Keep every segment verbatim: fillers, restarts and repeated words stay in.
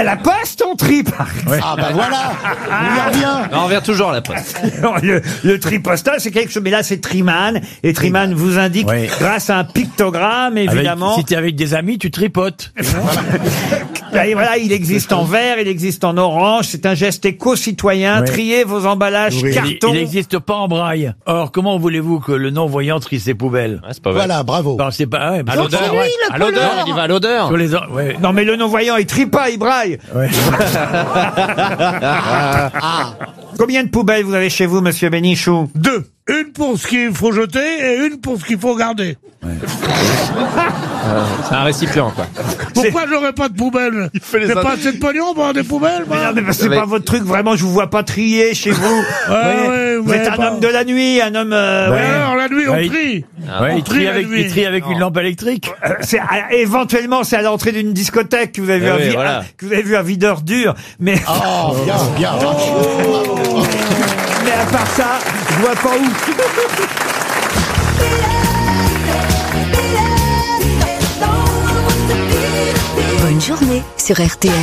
À la poste, on trie, par exemple. Ouais. Ah, ben voilà. On y revient. Non, on revient toujours à la poste. le, le tri postal, c'est quelque chose, mais là, c'est Triman. Et Triman vous indique, Oui. grâce à un pictogramme, évidemment. Avec, si t'es avec des amis, tu tripotes. Et voilà, il existe en vert, il existe en orange. C'est un geste éco-citoyen. Oui. Triez vos emballages Il- carton. Il n'existe pas en braille. Or, comment voulez-vous que le non-voyant trie ses poubelles? Ouais, c'est pas vrai. Voilà, bravo. Bon, c'est pas, ouais, À l'odeur, c'est lui, ouais. le À l'odeur, couleur. il y va à l'odeur. sur les, ouais. Non, mais le non-voyant, il trie pas, il braille. Ouais. Combien de poubelles vous avez chez vous, monsieur Bénichou? Deux. Une pour ce qu'il faut jeter et une pour ce qu'il faut garder. C'est un récipient, quoi. Pourquoi j'aurais pas de poubelle? les J'ai ind- pas assez de pognon pour avoir des poubelles, Mais moi. non, mais c'est Mais- pas votre truc, vraiment, je vous vois pas trier chez vous. Ouais, Vous ouais, vous ouais, êtes un pas- homme de la nuit, un homme... euh, Ouais, ouais. alors la nuit, on Ouais, il- trie. Ouais, On il trie la avec, nuit. il trie avec une lampe électrique. Euh, c'est, ah, éventuellement, c'est à l'entrée d'une discothèque que vous avez vu, Eh un, oui, vi- voilà. un- que vous avez vu un videur dur, mais, Oh, bien, bien. mais à part ça, je vois pas où. Bonne journée sur R T L.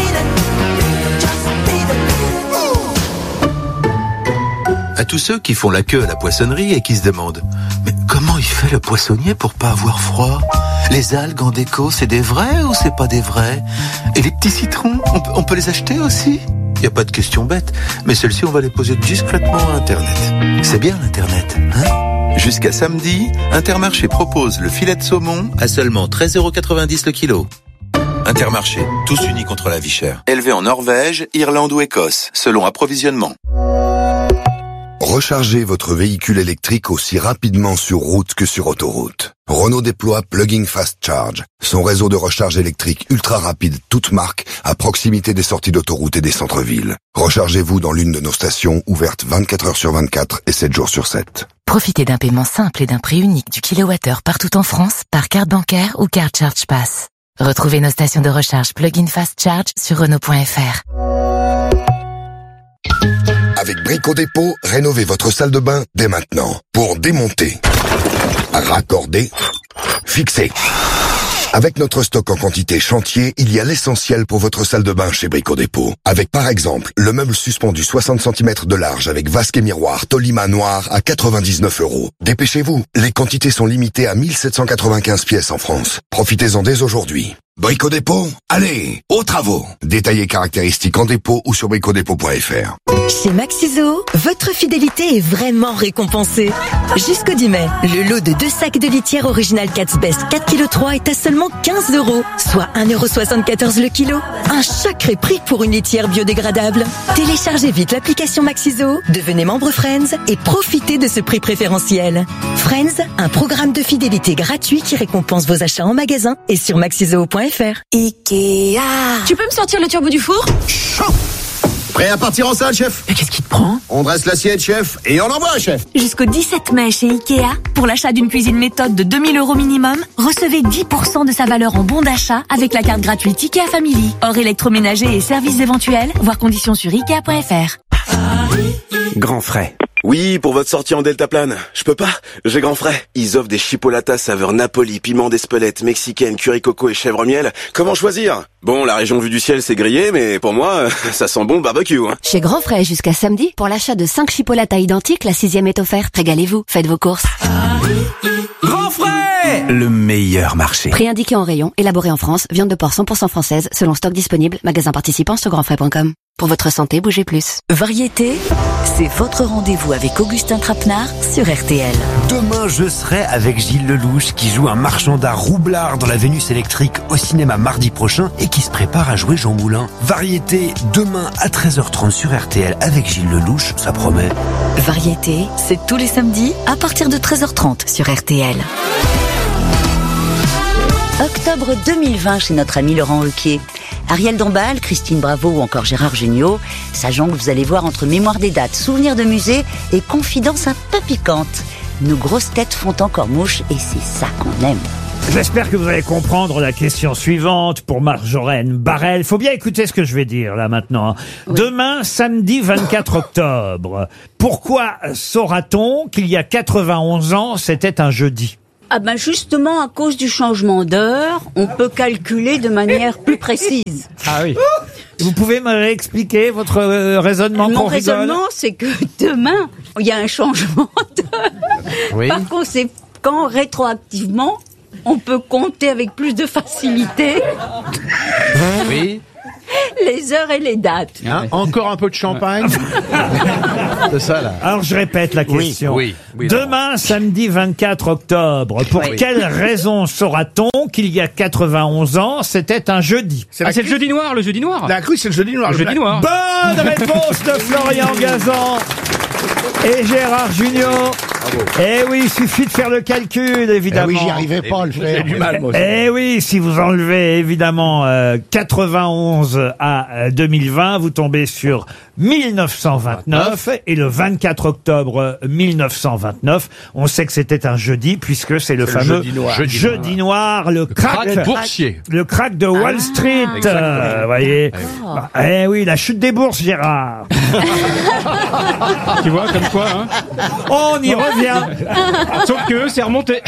À tous ceux qui font la queue à la poissonnerie et qui se demandent « Mais comment il fait le poissonnier pour pas avoir froid ? Les algues en déco, c'est des vrais ou c'est pas des vrais ? Et les petits citrons, on peut, on peut les acheter aussi ? Y a pas de question bête, mais celles-ci on va les poser discrètement à Internet. C'est bien l'Internet, hein ? Jusqu'à samedi, Intermarché propose le filet de saumon à seulement treize euros quatre-vingt-dix le kilo. Intermarché, tous unis contre la vie chère. Élevé en Norvège, Irlande ou Écosse, selon approvisionnement. Rechargez votre véhicule électrique aussi rapidement sur route que sur autoroute. Renault déploie Plug-in Fast Charge, son réseau de recharge électrique ultra rapide, toute marque, à proximité des sorties d'autoroute et des centres-villes. Rechargez-vous dans l'une de nos stations ouvertes vingt-quatre heures sur vingt-quatre et sept jours sur sept. Profitez d'un paiement simple et d'un prix unique du kilowattheure partout en France par carte bancaire ou carte Charge Pass. Retrouvez nos stations de recharge Plug-in Fast Charge sur Renault point F R. Avec Brico Dépôt, rénovez votre salle de bain dès maintenant. Pour démonter, raccorder, fixer. Avec notre stock en quantité chantier, il y a l'essentiel pour votre salle de bain chez Brico Dépôt. Avec par exemple, le meuble suspendu soixante centimètres de large avec vasque et miroir Tolima noir à quatre-vingt-dix-neuf euros. Dépêchez-vous, les quantités sont limitées à mille sept cent quatre-vingt-quinze pièces en France. Profitez-en dès aujourd'hui. Brico Dépôt, allez, aux travaux. Détaillez caractéristiques en dépôt ou sur brico dépôt point F R. Chez Maxiso, votre fidélité est vraiment récompensée. Jusqu'au dix mai, le lot de deux sacs de litière original Cat's Best quatre virgule trois kilos est à seulement quinze euros, soit un euro soixante-quatorze le kilo. Un sacré prix pour une litière biodégradable. Téléchargez vite l'application Maxiso, devenez membre Friends et profitez de ce prix préférentiel. Friends, un programme de fidélité gratuit qui récompense vos achats en magasin et sur maxiso point F R. Ikea. Tu peux me sortir le turbo du four? Prêt à partir en salle, chef? Mais qu'est-ce qui te prend? On dresse l'assiette, chef, et on envoie, chef. Jusqu'au dix-sept mai chez Ikea, pour l'achat d'une cuisine méthode de deux mille euros minimum, recevez dix pour cent de sa valeur en bon d'achat avec la carte gratuite Ikea Family. Hors électroménager et services éventuels, voir conditions sur ikea point F R. Grand frais. Oui, pour votre sortie en deltaplane. Je peux pas, j'ai grand frais. Ils offrent des chipolatas saveur Napoli, piment d'Espelette, mexicaine, curry coco et chèvre miel. Comment choisir? Bon, la région vue du ciel c'est grillé, mais pour moi, ça sent bon le barbecue. Hein. Chez Grand Frais jusqu'à samedi, pour l'achat de cinq chipolatas identiques, la sixième est offerte. Régalez-vous, faites vos courses. Grand frais! Le meilleur marché. Prix indiqué en rayon, élaboré en France, viande de porc cent pour cent française, selon stock disponible, magasin participant sur grand frais point com. Pour votre santé, bougez plus. Variété, c'est votre rendez-vous avec Augustin Trapenard sur R T L. Demain, je serai avec Gilles Lelouch qui joue un marchand d'art roublard dans la Vénus électrique au cinéma mardi prochain et qui se prépare à jouer Jean Moulin. Variété, demain à treize heures trente sur R T L avec Gilles Lelouch, ça promet. Variété, c'est tous les samedis à partir de treize heures trente sur R T L. Octobre deux mille vingt chez notre ami Laurent Ruquier. Ariel Dombal, Christine Bravo ou encore Gérard Jugnot, ça jongle, vous allez voir, entre mémoire des dates, souvenirs de musée et confidences un peu piquantes. Nos grosses têtes font encore mouche et c'est ça qu'on aime. J'espère que vous allez comprendre la question suivante pour Marjolaine Barrel. Faut bien écouter ce que je vais dire là maintenant. Oui. Demain, samedi vingt-quatre octobre, pourquoi saura-t-on qu'il y a quatre-vingt-onze ans, c'était un jeudi ? Ah ben justement, à cause du changement d'heure, on peut calculer de manière plus précise. Ah oui. Vous pouvez me réexpliquer votre euh, raisonnement Mon qu'on rigole? raisonnement, c'est que demain, il y a un changement. De... Oui. Par conséquent, rétroactivement, on peut compter avec plus de facilité. Oui. Les heures et les dates. Hein, encore un peu de champagne. C'est ça, là. Alors, je répète la Oui, question. oui, oui, Demain, samedi vingt-quatre octobre, pour Oui. quelle raison saura-t-on qu'il y a quatre-vingt-onze ans, c'était un jeudi? Ah, c'est le jeudi noir, le jeudi noir. La cru, c'est le jeudi noir. Le jeudi noir. Bonne réponse de Florian Gazan et Gérard Junior. Eh oui, il suffit de faire le calcul, évidemment. Eh oui, j'y arrivais pas à le faire. J'ai du mal, moi aussi. Eh oui, si vous enlevez évidemment euh, quatre-vingt-onze à euh, deux mille vingt, vous tombez sur mille neuf cent vingt-neuf et le vingt-quatre octobre mille neuf cent vingt-neuf, on sait que c'était un jeudi puisque c'est le C'est le fameux jeudi noir. jeudi, Jeudi noir, le crack, crack boursier. le crack de Wall Street, Exactement. euh, voyez. Bah, eh oui, la chute des bourses, Gérard. Tu vois, comme quoi, hein. On y revient. Sauf que c'est remonté.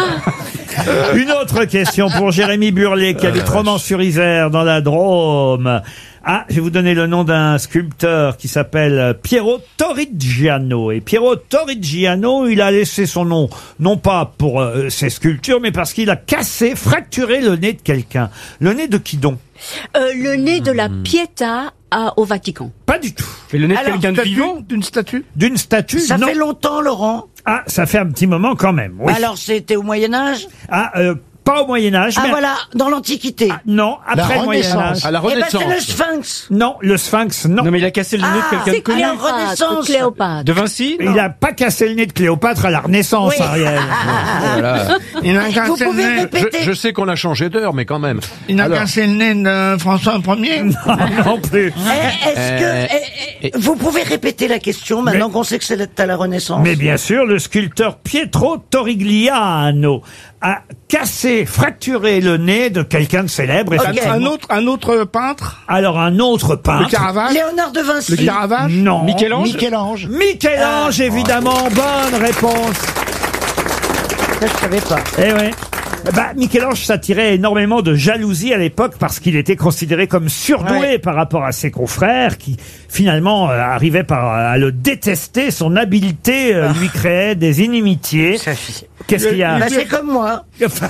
Une autre question pour Jérémy Burlet qui habite Romans-sur-Isère dans la Drôme. Ah, je vais vous donner le nom d'un sculpteur qui s'appelle Piero Torrigiano. Et Piero Torrigiano, il a laissé son nom, non pas pour euh, ses sculptures, mais parce qu'il a cassé, fracturé le nez de quelqu'un. Le nez de qui donc? Euh, le nez de la Pietà à, au Vatican. Pas du tout. Et le nez de Alors, quelqu'un de statue, vivant. d'une statue. D'une statue, Ça non. fait longtemps, Laurent. Ah, ça fait un petit moment quand même, oui. Alors, c'était au Moyen-Âge? Ah, euh, pas au Moyen-Âge, Ah, mais... voilà, dans l'Antiquité. Ah, non, après le Moyen-Âge. À la Eh ben, Renaissance. c'est le Sphinx. Non, le Sphinx, non. Non, mais il a cassé le nez de Ah, quelqu'un de c'est connu. la Cléopâtre, Renaissance. Cléopâtre. De Vinci. Il a pas cassé le nez de Cléopâtre à la Renaissance, Oui. Ariel. Voilà. Il a Vous cassé le pouvez nez. répéter. Je, je sais qu'on a changé d'heure, mais quand même. Il a Alors, cassé le nez de François Ier. non plus. Eh, Est-ce Euh, que eh, eh, vous pouvez répéter la question maintenant qu'on sait que c'est à la Renaissance? Mais bien sûr, le sculpteur Pietro Torrigiano a cassé, fracturé le nez de quelqu'un de célèbre. Ok. effectivement. Un autre, un autre peintre. Alors un autre Le peintre. Caravage. Léonard de Vinci. Le Caravage. Non. Michel-Ange. Michel-Ange. Michel-Ange, évidemment. Bonne réponse. Ça, je savais pas. Eh ouais. Bah, Michel-Ange s'attirait énormément de jalousie à l'époque parce qu'il était considéré comme surdoué Ouais. par rapport à ses confrères qui, finalement, euh, arrivaient par, à le détester. Son habileté euh, lui créait des inimitiés. Qu'est-ce qu'il y a? Bah, c'est comme moi.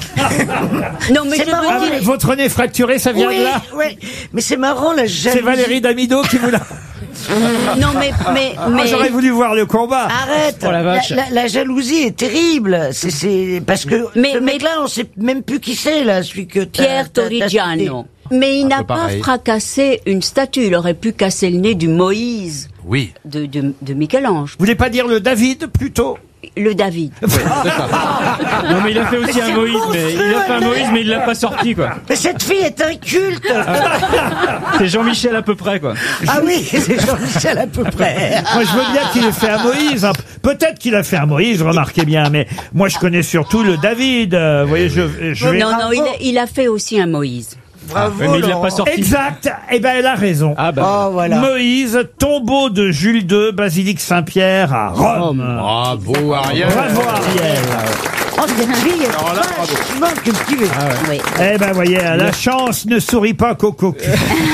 Non, mais C'est je marrant, Ah, veux mais dire... votre nez fracturé, ça vient oui, de là? oui. Mais c'est marrant, la jalousie. C'est Valérie Damido qui vous l'a... Non, mais... mais, Ah, mais... j'aurais voulu voir le combat. Arrête. Oh la vache. La, la jalousie est terrible. C'est, c'est parce que Mais- ce mais- mec-là, on sait même plus qui c'est là, celui que t'as- Pierre t'as- t'as Torrigiano. cité. Mais il Un n'a peu pas pareil. fracassé une statue. Il aurait pu casser le nez du Moïse Oui. de, de, de Michel-Ange. Vous voulez pas dire le David, plutôt? Le David. Non, mais il a fait aussi Mais un c'est Moïse, mais il a fait un Moïse, mais il l'a pas sorti, quoi. Mais cette fille est un culte. C'est Jean-Michel à peu près, quoi. Ah oui, c'est Jean-Michel à peu près. Moi, je veux bien qu'il ait fait un Moïse. hein. Peut-être qu'il a fait un Moïse, remarquez bien, mais moi, je connais surtout le David. euh, vous voyez, je, je vais... Non, non, il a, il a fait aussi un Moïse. Bravo. Mais il l'a Laurent. pas sorti. Exact. Eh ben, elle a raison. Ah bah. Oh voilà. Moïse, tombeau de Jules deux, basilique Saint-Pierre à Rome. bravo, Ariel. Bravo, Ariel. Oh, cette fille est vachement cultivée. Oui. Eh ben, voyez, la chance ne sourit pas qu'au cocu.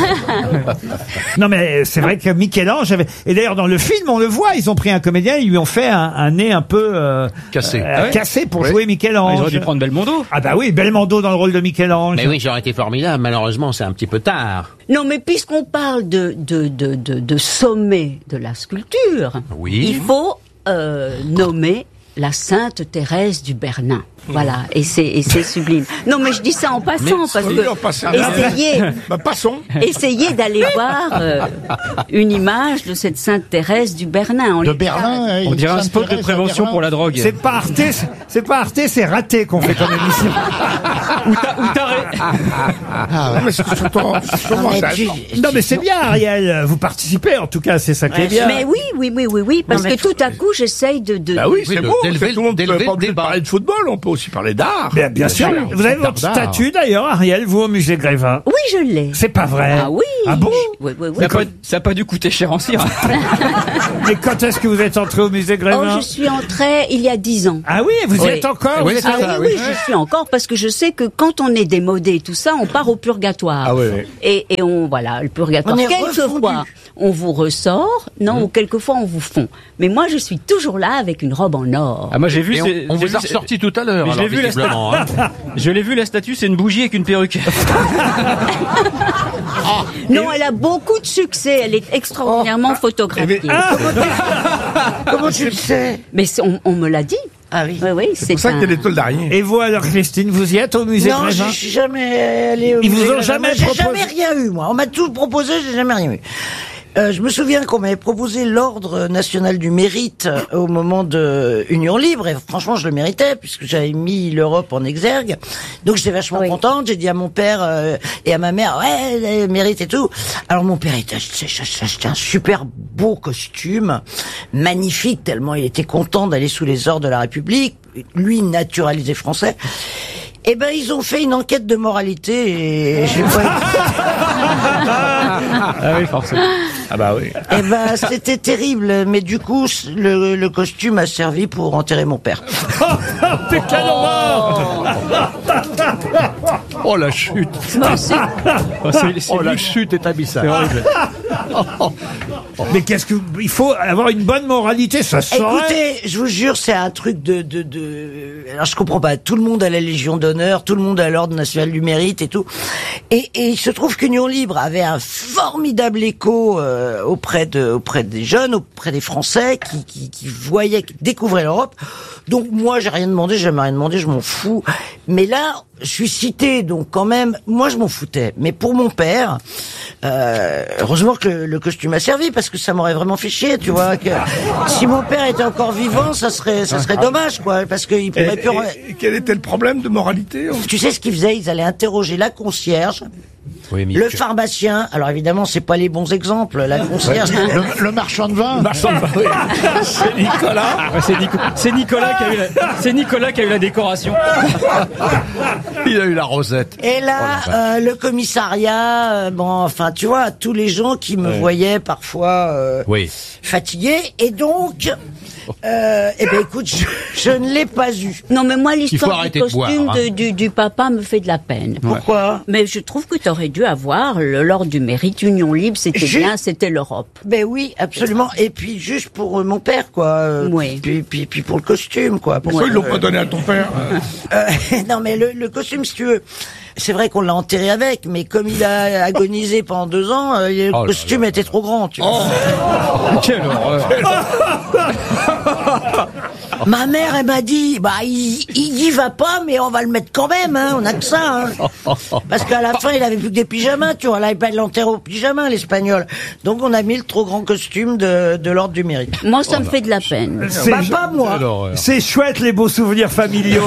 Non, mais c'est vrai que Michel-Ange avait... Et d'ailleurs, dans le film, on le voit, ils ont pris un comédien, ils lui ont fait un, un nez un peu... euh, Cassé. euh, Ah ouais cassé pour Oui. jouer Ils Michel-Ange. auraient dû prendre Belmondo. Ah bah oui, Belmondo dans le rôle de Michel-Ange. Mais oui, j'aurais été formidable. Malheureusement, c'est un petit peu tard. Non, mais puisqu'on parle de, de, de, de, de sommet de la sculpture, Oui. il faut euh, nommer la Sainte Thérèse du Bernin. Voilà, et c'est et c'est sublime. Non, mais je dis ça en passant parce Oui, que on passe à- essayez, Bah, passons. essayez d'aller voir euh, une image de cette Sainte Thérèse du Bernin. On De les- Berlin. hein, On il dirait un Sainte spot de Thérèse à prévention Berlin. pour la drogue. C'est pas Arte, c'est- c'est pas Arte, c'est raté qu'on fait comme émission. Ou ta- ou taré. Ah, ouais. Mais c'est surtout- sûrement Mais ça. tu- Non mais c'est bien, Ariel, vous participez en tout cas, c'est ça qui est bien. Mais oui, oui, oui, oui, oui, parce Non, mais que tout à coup, j'essaye de, de, Bah oui, Oui, c'est de- beau. d'élever c'est tout le monde d'élever peut pas le obligé de débat. parler de football, on peut aussi parler d'art. Bien, bien sûr. Vous avez votre d'art. statue d'ailleurs, Ariel, vous au musée Grévin. Oui, je l'ai. C'est pas vrai. Ah oui. Ah bon? Oui, oui, oui. Ça n'a pas, ça a pas dû coûter cher en cire. Mais quand est-ce que vous êtes entré au musée Oh, Grévin? je suis entrée il y a dix ans. Ah oui, vous y Oui. êtes encore? Oui, vous êtes- c'est Ah ça, oui, oui. oui, j'y suis encore parce que je sais que quand on est démodé et tout ça, on part au purgatoire. Ah oui, oui. Et, et on, voilà, le purgatoire. On est Quelquefois, on vous ressort, non, ou quelquefois on vous fond. Mais moi, je suis toujours là avec une robe en or. Ah, moi j'ai vu. Et on, c'est- on j'ai vous a vu- ressorti tout à l'heure. Mais je alors, l'ai vu, la visiblement, hein. Je l'ai vu, la statue, c'est une bougie avec une perruque. Non, elle a beaucoup de succès. Elle est extraordinairement photographiée. Ah, Comment tu le sais? Mais c'est- on, on me l'a dit. Ah oui. Oui, oui, c'est un... des toiles d'araignée. et vous alors, Christine, vous y êtes au musée Non, Grévin? je suis jamais allé au Ils vous musée ont Grévin. jamais Moi, J'ai proposé- jamais rien eu, moi. On m'a tout proposé, j'ai jamais rien eu. Euh, je me souviens qu'on m'avait proposé l'ordre national du mérite euh, au moment de Union Libre, et franchement, je le méritais, puisque j'avais mis l'Europe en exergue. Donc, j'étais vachement Oui. contente. J'ai dit à mon père euh, et à ma mère, ouais, elle mérite et tout. Alors, mon père était acheté, acheté un super beau costume, magnifique, tellement il était content d'aller sous les ordres de la République. Lui, naturalisé français. Eh ben, ils ont fait une enquête de moralité et j'ai pas Ah oui, forcément. Ah bah oui. Eh ben, c'était terrible, mais du coup, le, le costume a servi pour enterrer mon père. Mais quelle horreur! Oh la chute. Oh, c'est- c'est Oh la lui- chute est abyssale. C'est horrible. Mais qu'est-ce que il faut avoir une bonne moralité, ça se saurait. Écoutez, je vous jure, c'est un truc de, de, de... Alors, je comprends pas. Tout le monde a la Légion d'honneur, tout le monde a l'Ordre national du mérite et tout. Et, et il se trouve qu'Union Libre avait un formidable écho euh, auprès de, auprès des jeunes, auprès des Français qui, qui, qui voyaient, qui découvraient l'Europe. Donc moi, j'ai rien demandé, j'ai jamais rien demandé, je m'en fous. Mais là, je suis cité, donc quand même, moi je m'en foutais. Mais pour mon père, euh, heureusement que le, le costume a servi, parce que ça m'aurait vraiment fait chier, tu vois. Que si mon père était encore vivant, ça serait, ça serait dommage, quoi, parce qu'il pourrait plus. Et, et quel était le problème de moralité? Tu sais ce qu'ils faisaient? Ils allaient interroger la concierge, Oui, mais le pharmacien. Alors évidemment, c'est pas les bons exemples. La concierge. Le, le marchand de vin. Marchand de vin, oui. C'est Nicolas. Ouais, c'est, Nico- c'est Nicolas qui a eu la, c'est Nicolas qui a eu la décoration. il a eu la rosette. Et là, euh, le commissariat, euh, bon, enfin, tu vois, tous les gens qui me voyaient parfois euh, Oui. fatigué, et donc, euh, eh ben, écoute, je, je ne l'ai pas eu. Non, mais moi, faut l'histoire du arrêter de costume boire, hein. de- du, du papa me fait de la peine. Pourquoi? Mais je trouve que tu aurais dû avoir le- l'ordre du mérite, Union Libre, c'était Je- bien, c'était l'Europe. Ben oui, absolument. Et puis juste pour euh, mon père, quoi. Euh, Oui. Puis, puis, puis pour le costume, quoi. Pour Pourquoi ils l'ont euh, pas donné à ton père? Euh, non, mais le, le costume, si tu veux, c'est vrai qu'on l'a enterré avec, mais comme il a agonisé pendant deux ans, euh, le Oh là costume était trop grand, tu vois. Quelle horreur. Ma mère, elle m'a dit, bah, il, il y va pas, mais on va le mettre quand même, hein, on a que ça, hein. Parce qu'à la fin, il avait plus que des pyjamas, tu vois, là, il l'enterre au pyjama, l'Espagnol. Donc, on a mis le trop grand costume de, de l'ordre du mérite. Moi, ça me fait de la peine. C'est- Bah, pas moi. Quelle horreur. C'est chouette les beaux souvenirs familiaux.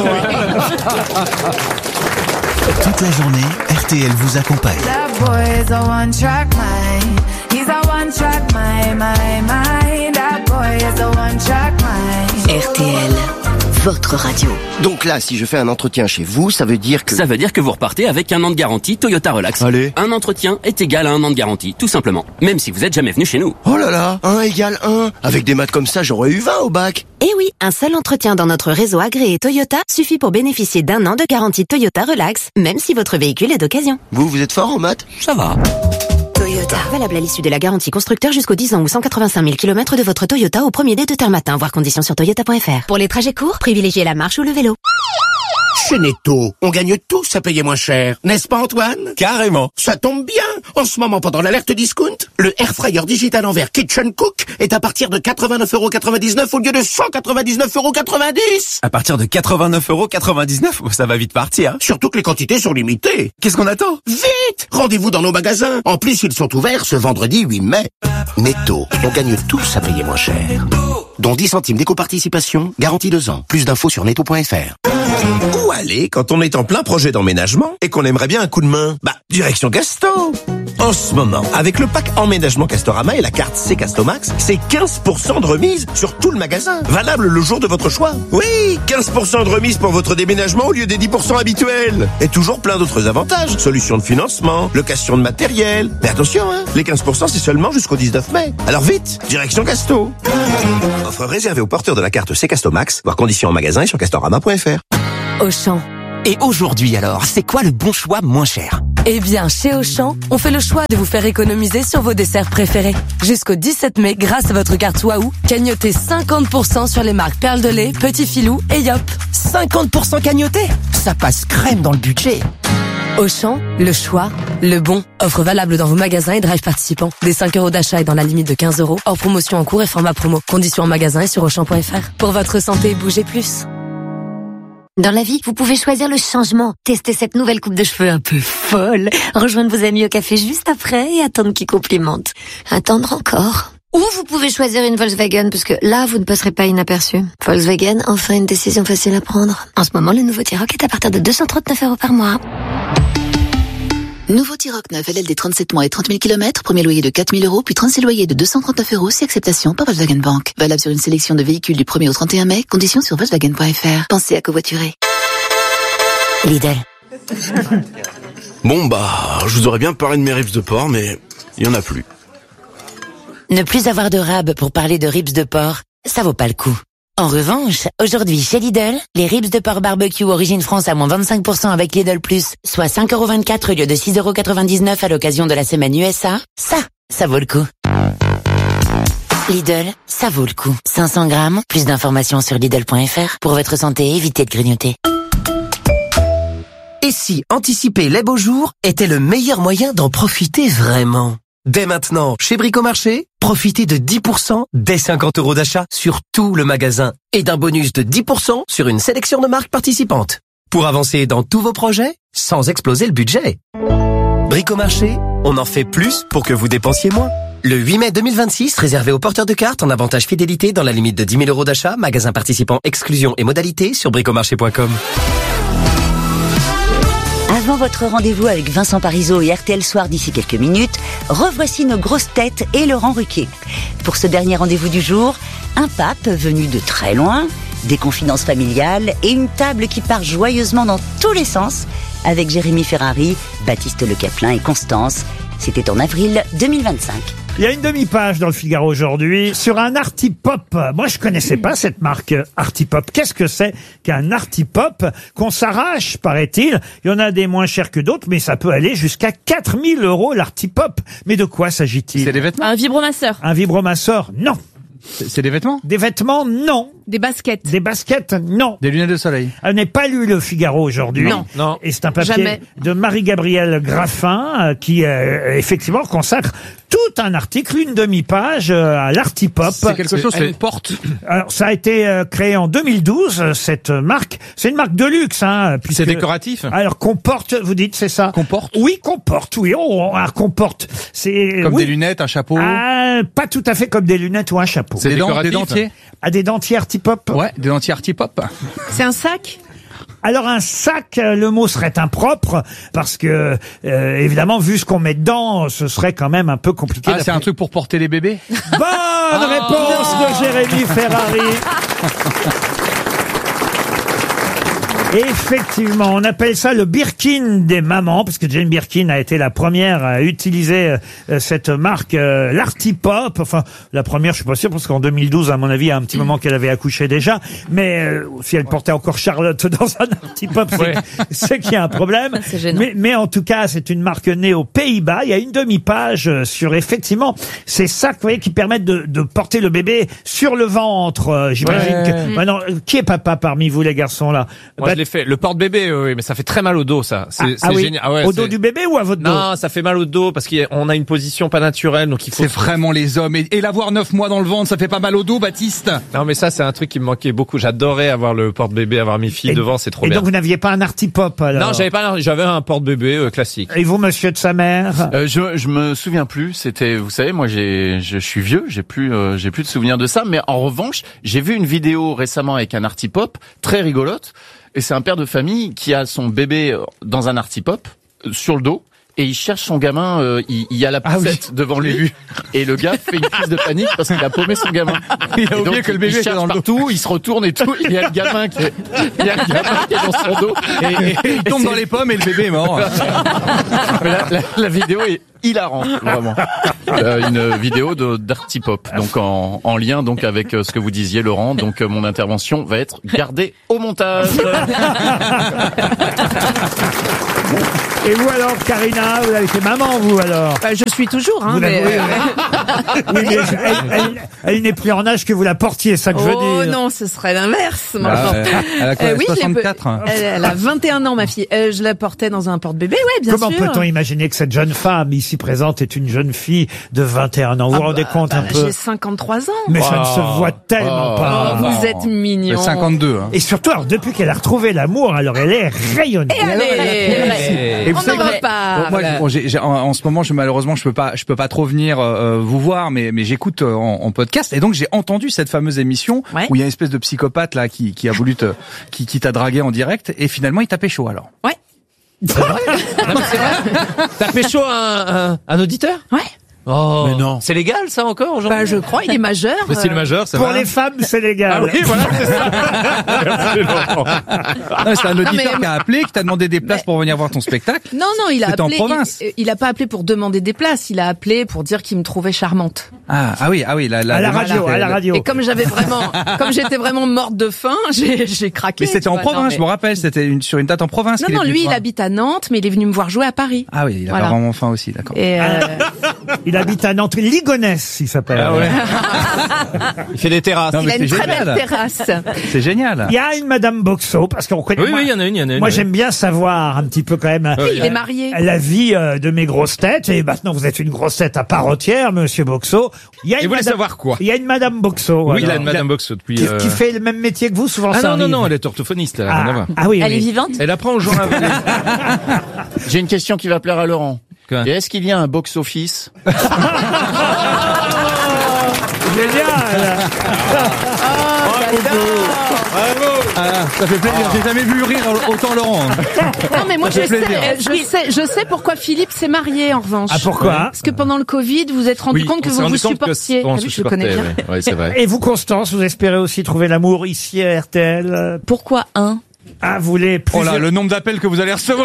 Toute la journée, R T L vous accompagne. That boy is a one-track mind. He's a one-track mind, mind, mind. That boy is a one-track mind. R T L, votre radio. Donc là, si je fais un entretien chez vous, ça veut dire que... Ça veut dire que vous repartez avec un an de garantie Toyota Relax. Allez. Un entretien est égal à un an de garantie, tout simplement. Même si vous êtes jamais venu chez nous. Oh là là, un égale un. Avec des maths comme ça, j'aurais eu vingt au bac. Et oui, un seul entretien dans notre réseau agréé Toyota suffit pour bénéficier d'un an de garantie Toyota Relax, même si votre véhicule est d'occasion. Vous, vous êtes fort en maths? Ça va. Toyota. Valable à l'issue de la garantie constructeur jusqu'aux dix ans ou cent quatre-vingt-cinq mille kilomètres de votre Toyota au premier dé de Termatin. Voir conditions sur toyota point f r. Pour les trajets courts, privilégiez la marche ou le vélo. Chez Netto, on gagne tous à payer moins cher. N'est-ce pas, Antoine? Carrément. Ça tombe bien. En ce moment, pendant l'alerte discount, le air fryer digital en verre Kitchen Cook est à partir de quatre-vingt-neuf euros quatre-vingt-dix-neuf au lieu de cent quatre-vingt-dix-neuf euros quatre-vingt-dix. À partir de quatre-vingt-neuf euros quatre-vingt-dix-neuf, ça va vite partir. Surtout que les quantités sont limitées. Qu'est-ce qu'on attend? Vite! Rendez-vous dans nos magasins. En plus, ils sont ouverts ce vendredi huit mai. Netto, on gagne tous à payer moins cher. Dont dix centimes d'éco-participation, garantie deux ans. Plus d'infos sur netto point f r. Où aller quand on est en plein projet d'emménagement et qu'on aimerait bien un coup de main? Bah, direction Gasto. En ce moment, avec le pack emménagement Castorama et la carte C Castomax, c'est quinze pour cent de remise sur tout le magasin. Valable le jour de votre choix. Oui, quinze pour cent de remise pour votre déménagement au lieu des dix pour cent habituels. Et toujours plein d'autres avantages. Solutions de financement, location de matériel. Mais attention, hein, les quinze pour cent c'est seulement jusqu'au dix-neuf mai. Alors vite, direction Casto. Offre réservée aux porteurs de la carte C Castomax, voir conditions en magasin et sur castorama point f r. Auchan. Et aujourd'hui alors, c'est quoi le bon choix moins cher? Eh bien, chez Auchan, on fait le choix de vous faire économiser sur vos desserts préférés. Jusqu'au dix-sept mai, grâce à votre carte Waouh, cagnotez cinquante pour cent sur les marques Perle de lait, Petit Filou et Yop. cinquante pour cent cagnoté? Ça passe crème dans le budget. Auchan, le choix, le bon. Offre valable dans vos magasins et drive participants. Des cinq euros d'achat et dans la limite de quinze euros. Hors promotion en cours et format promo. Conditions en magasin et sur auchan point f r. Pour votre santé, bougez plus. Dans la vie, vous pouvez choisir le changement. Testez cette nouvelle coupe de cheveux un peu folle. Rejoindre vos amis au café juste après et attendre qu'ils complimentent. Attendre encore. Ou vous pouvez choisir une Volkswagen parce que là, vous ne passerez pas inaperçu. Volkswagen, enfin une décision facile à prendre. En ce moment, le nouveau T-Roc est à partir de deux cent trente-neuf euros par mois. Nouveau T-Roc neuf L L D trente-sept mois et trente mille kilomètres, premier loyer de quatre mille euros, puis trente-six loyers de deux cent trente-neuf euros, si acceptation par Volkswagen Bank. Valable sur une sélection de véhicules du premier au trente et un mai, conditions sur volkswagen point f r. Pensez à covoiturer. Lidl. Bon bah, je vous aurais bien parlé de mes ribs de porc, mais il y en a plus. Ne plus avoir de rab pour parler de ribs de porc, ça vaut pas le coup. En revanche, aujourd'hui chez Lidl, les ribs de porc barbecue origine France à moins vingt-cinq pour cent avec Lidl Plus, soit cinq euros vingt-quatre au lieu de six euros quatre-vingt-dix-neuf à l'occasion de la semaine U S A, ça, ça vaut le coup. Lidl, ça vaut le coup. cinq cents grammes, plus d'informations sur Lidl point f r. Pour votre santé, évitez de grignoter. Et si anticiper les beaux jours était le meilleur moyen d'en profiter vraiment? Dès maintenant, chez Bricomarché, profitez de dix pour cent dès cinquante euros d'achat sur tout le magasin et d'un bonus de dix pour cent sur une sélection de marques participantes. Pour avancer dans tous vos projets, sans exploser le budget. Bricomarché, on en fait plus pour que vous dépensiez moins. Le huit mai deux mille vingt-six, réservé aux porteurs de cartes en avantage fidélité dans la limite de dix mille euros d'achat, magasin participant, exclusion et modalités sur bricomarché point com. Avant votre rendez-vous avec Vincent Parisot et R T L Soir d'ici quelques minutes, revoici nos grosses têtes et Laurent Ruquier. Pour ce dernier rendez-vous du jour, un pape venu de très loin, des confidences familiales et une table qui part joyeusement dans tous les sens avec Jérémy Ferrari, Baptiste Le Caplin et Constance. C'était en avril deux mille vingt-cinq. Il y a une demi-page dans le Figaro aujourd'hui sur un Artipop. Moi, je connaissais pas cette marque Artipop. Qu'est-ce que c'est qu'un Artipop qu'on s'arrache, paraît-il? Il y en a des moins chers que d'autres, mais ça peut aller jusqu'à quatre mille euros l'Artipop. Mais de quoi s'agit-il? C'est des vêtements? Un vibromasseur. Un vibromasseur? Non. C'est des vêtements? Des vêtements? Non. Des baskets? Des baskets? Non. Des lunettes de soleil? Elle n'est pas lu le Figaro aujourd'hui. Non. Non. Et c'est un papier Jamais. de Marie-Gabrielle Graffin euh, qui, euh, effectivement, consacre tout un article, une demi-page euh, à l'Artipop. C'est quelque chose, c'est une porte. Alors, ça a été euh, créé en deux mille douze, euh, cette marque. C'est une marque de luxe, hein. puisque- C'est décoratif? Alors, qu'on porte, vous dites, c'est ça? Qu'on porte? Oui, qu'on porte, oui. Oh, alors, qu'on porte. C'est, Comme oui. des lunettes, un chapeau? Ah, pas tout à fait comme des lunettes ou un chapeau. C'est Des dents- décoratif? des dentiers? Ah, des dentiers Artipop? Ouais, des dentiers Artipop. C'est un sac? Alors un sac, euh, le mot serait impropre parce que euh, évidemment vu ce qu'on met dedans, ce serait quand même un peu compliqué. Ah, c'est un truc pour porter les bébés? Bonne réponse de Jérémy Ferrari. Effectivement, on appelle ça le Birkin des mamans, parce que Jane Birkin a été la première à utiliser euh, cette marque, euh, l'Artipop. Enfin, la première, je suis pas sûr, parce qu'en deux mille douze, à mon avis, il y a un petit moment qu'elle avait accouché déjà. Mais euh, si elle portait encore Charlotte dans un Artipop, c'est, Ouais. c'est qu'il y a un problème. C'est gênant. Mais, mais en tout cas, c'est une marque née aux Pays-Bas. Il y a une demi-page euh, sur, effectivement, ces sacs, vous voyez, qui permettent de, de porter le bébé sur le ventre. Euh, j'imagine Ouais. que... Maintenant, euh, qui est papa parmi vous, les garçons, là? Moi, Bah, je l'ai fait. Le porte-bébé, oui, mais ça fait très mal au dos, ça. C'est, Ah, c'est ah oui. génial. Ah ouais, Au c'est- dos du bébé ou à votre dos? Non, ça fait mal au dos parce qu'on a une position pas naturelle, donc il faut. C'est vraiment les hommes. Et, et l'avoir neuf mois dans le ventre, ça fait pas mal au dos, Baptiste? Non, mais ça, c'est un truc qui me manquait beaucoup. J'adorais avoir le porte-bébé, avoir mes filles Et- devant, c'est trop Et bien. donc, vous n'aviez pas un Artipop, alors? Non, j'avais pas, j'avais un porte-bébé euh, classique. Et vous, monsieur de sa mère? Euh, je, je me souviens plus. C'était, vous savez, moi, j'ai, je suis vieux, j'ai plus, euh, j'ai plus de souvenirs de ça. Mais en revanche, j'ai vu une vidéo récemment avec un Artipop très rigolote. Et c'est un père de famille qui a son bébé dans un Artipop euh, sur le dos. et il cherche son gamin. Euh, il, il y a la poussette ah oui. devant lui et le gars fait une crise de panique parce qu'il a paumé son gamin. Il a et oublié donc, que le bébé il était cherche dans le dos. partout, il se retourne et tout. Il y a le gamin qui est, il y a le gamin qui est dans son dos et, et, et il tombe dans les pommes et le bébé est mort. Mais la, la, la vidéo est hilarante, vraiment. Euh, une vidéo de d'Arty Pop, donc en, en lien donc avec euh, ce que vous disiez, Laurent. Donc euh, mon intervention va être gardée au montage. Et vous alors, Karina, vous avez été maman, vous alors? Bah, je suis toujours, hein. Vous Mais... l'avez- Oui, mais elle, elle- elle n'est plus en âge que vous la portiez, ça que je veux Oh dire. non, ce serait l'inverse. Bah, maintenant. euh, elle a quoi, Euh, oui, je l'ai- soixante-quatre elle, elle a vingt et un ans, ma fille. Euh, je la portais dans un porte-bébé, ouais, bien Comment sûr. peut-on imaginer que cette jeune femme ici présente est une jeune fille de vingt et un ans? Vous vous Ah rendez bah, compte un bah, peu? J'ai cinquante-trois ans. Mais ça ne se voit tellement Oh. pas. Oh, vous êtes mignon. cinquante-deux. Hein. Et surtout, alors, depuis qu'elle a retrouvé l'amour, alors elle est rayonnante. Et allez, Et- et vous on savez n'en que- va pas. Bon, moi, voilà. bon, j'ai- j'ai- en, en ce moment, je, malheureusement, je peux pas, je peux pas trop venir euh, vous voir, mais, mais j'écoute euh, en, en podcast, et donc j'ai entendu cette fameuse émission Ouais. où il y a une espèce de psychopathe là qui, qui a voulu te, qui, qui t'a dragué en direct, et finalement il t'a pécho alors. Ouais. T'as pécho un, un, un auditeur? Ouais. Oh. Mais non. C'est légal, ça, encore, aujourd'hui? Bah, je crois, il est majeur. Mais c'est le euh, majeur, ça Pour va. les femmes, c'est légal. Ah oui, voilà, c'est ça. Merci, Laurent. Non, c'est un auditeur mais- qui a appelé, qui t'a demandé des places Mais- pour venir voir ton spectacle. Non, non, il a C'était en appelé. province. Il, il a pas appelé pour demander des places. Il a appelé pour dire qu'il me trouvait charmante. Ah, ah oui, ah oui, la, la, À la démarche radio, était- à la radio. Et comme j'avais vraiment, comme j'étais vraiment morte de faim, j'ai, j'ai craqué. Mais c'était tu en vois. province, Non, je mais- me rappelle, c'était une, sur une date en province. Non, qu'il est non, venu lui, te il voir. habite à Nantes, mais il est venu me voir jouer à Paris. Ah oui, il a Voilà. pas vraiment faim aussi, d'accord. Et euh, Il habite à Nantes, Ligonesse, il s'appelle. Ah ouais. Il fait des terrasses. Non, il mais a une c'est très génial. belle terrasse. C'est génial. Il y a une Madame Boxo, parce qu'on connaît. Oui, moi, oui, il y en a une, il y en a une. Moi, oui. j'aime bien savoir un petit peu quand même Oui, il est marié. la vie euh, de mes grosses têtes. Et maintenant, vous êtes une grosse tête à part entière, Monsieur Boxo. Il y a Et une vous voulez Madame- savoir quoi? Il y a une Madame Boxo. Oui, il a alors, une Madame Box depuis. qui, euh, qui fait le même métier que vous, souvent Ah ça non, non, arrive. non, elle est orthophoniste, elle a rien à Ah, voir. ah oui, Elle oui. est vivante. Elle apprend aux gens à avaler. J'ai une question qui va plaire à Laurent. Quoi? Et est-ce qu'il y a un box office? Génial. Ah, ça fait plaisir. J'ai jamais vu rire autant Laurent. Non, mais moi, je Ça fait sais, plaisir. je sais, je sais pourquoi Philippe s'est marié, en revanche. Ah, pourquoi? Parce que pendant le Covid, vous vous êtes rendu Oui, compte que on s'est vous vous rendu compte que supportiez. on Ah se oui, je le connais bien. supportait, ouais. Ouais, c'est vrai. Et vous, Constance, vous espérez aussi trouver l'amour ici à R T L? Pourquoi un? Ah, vous voulez Oh plusieurs... là, le nombre d'appels que vous allez recevoir.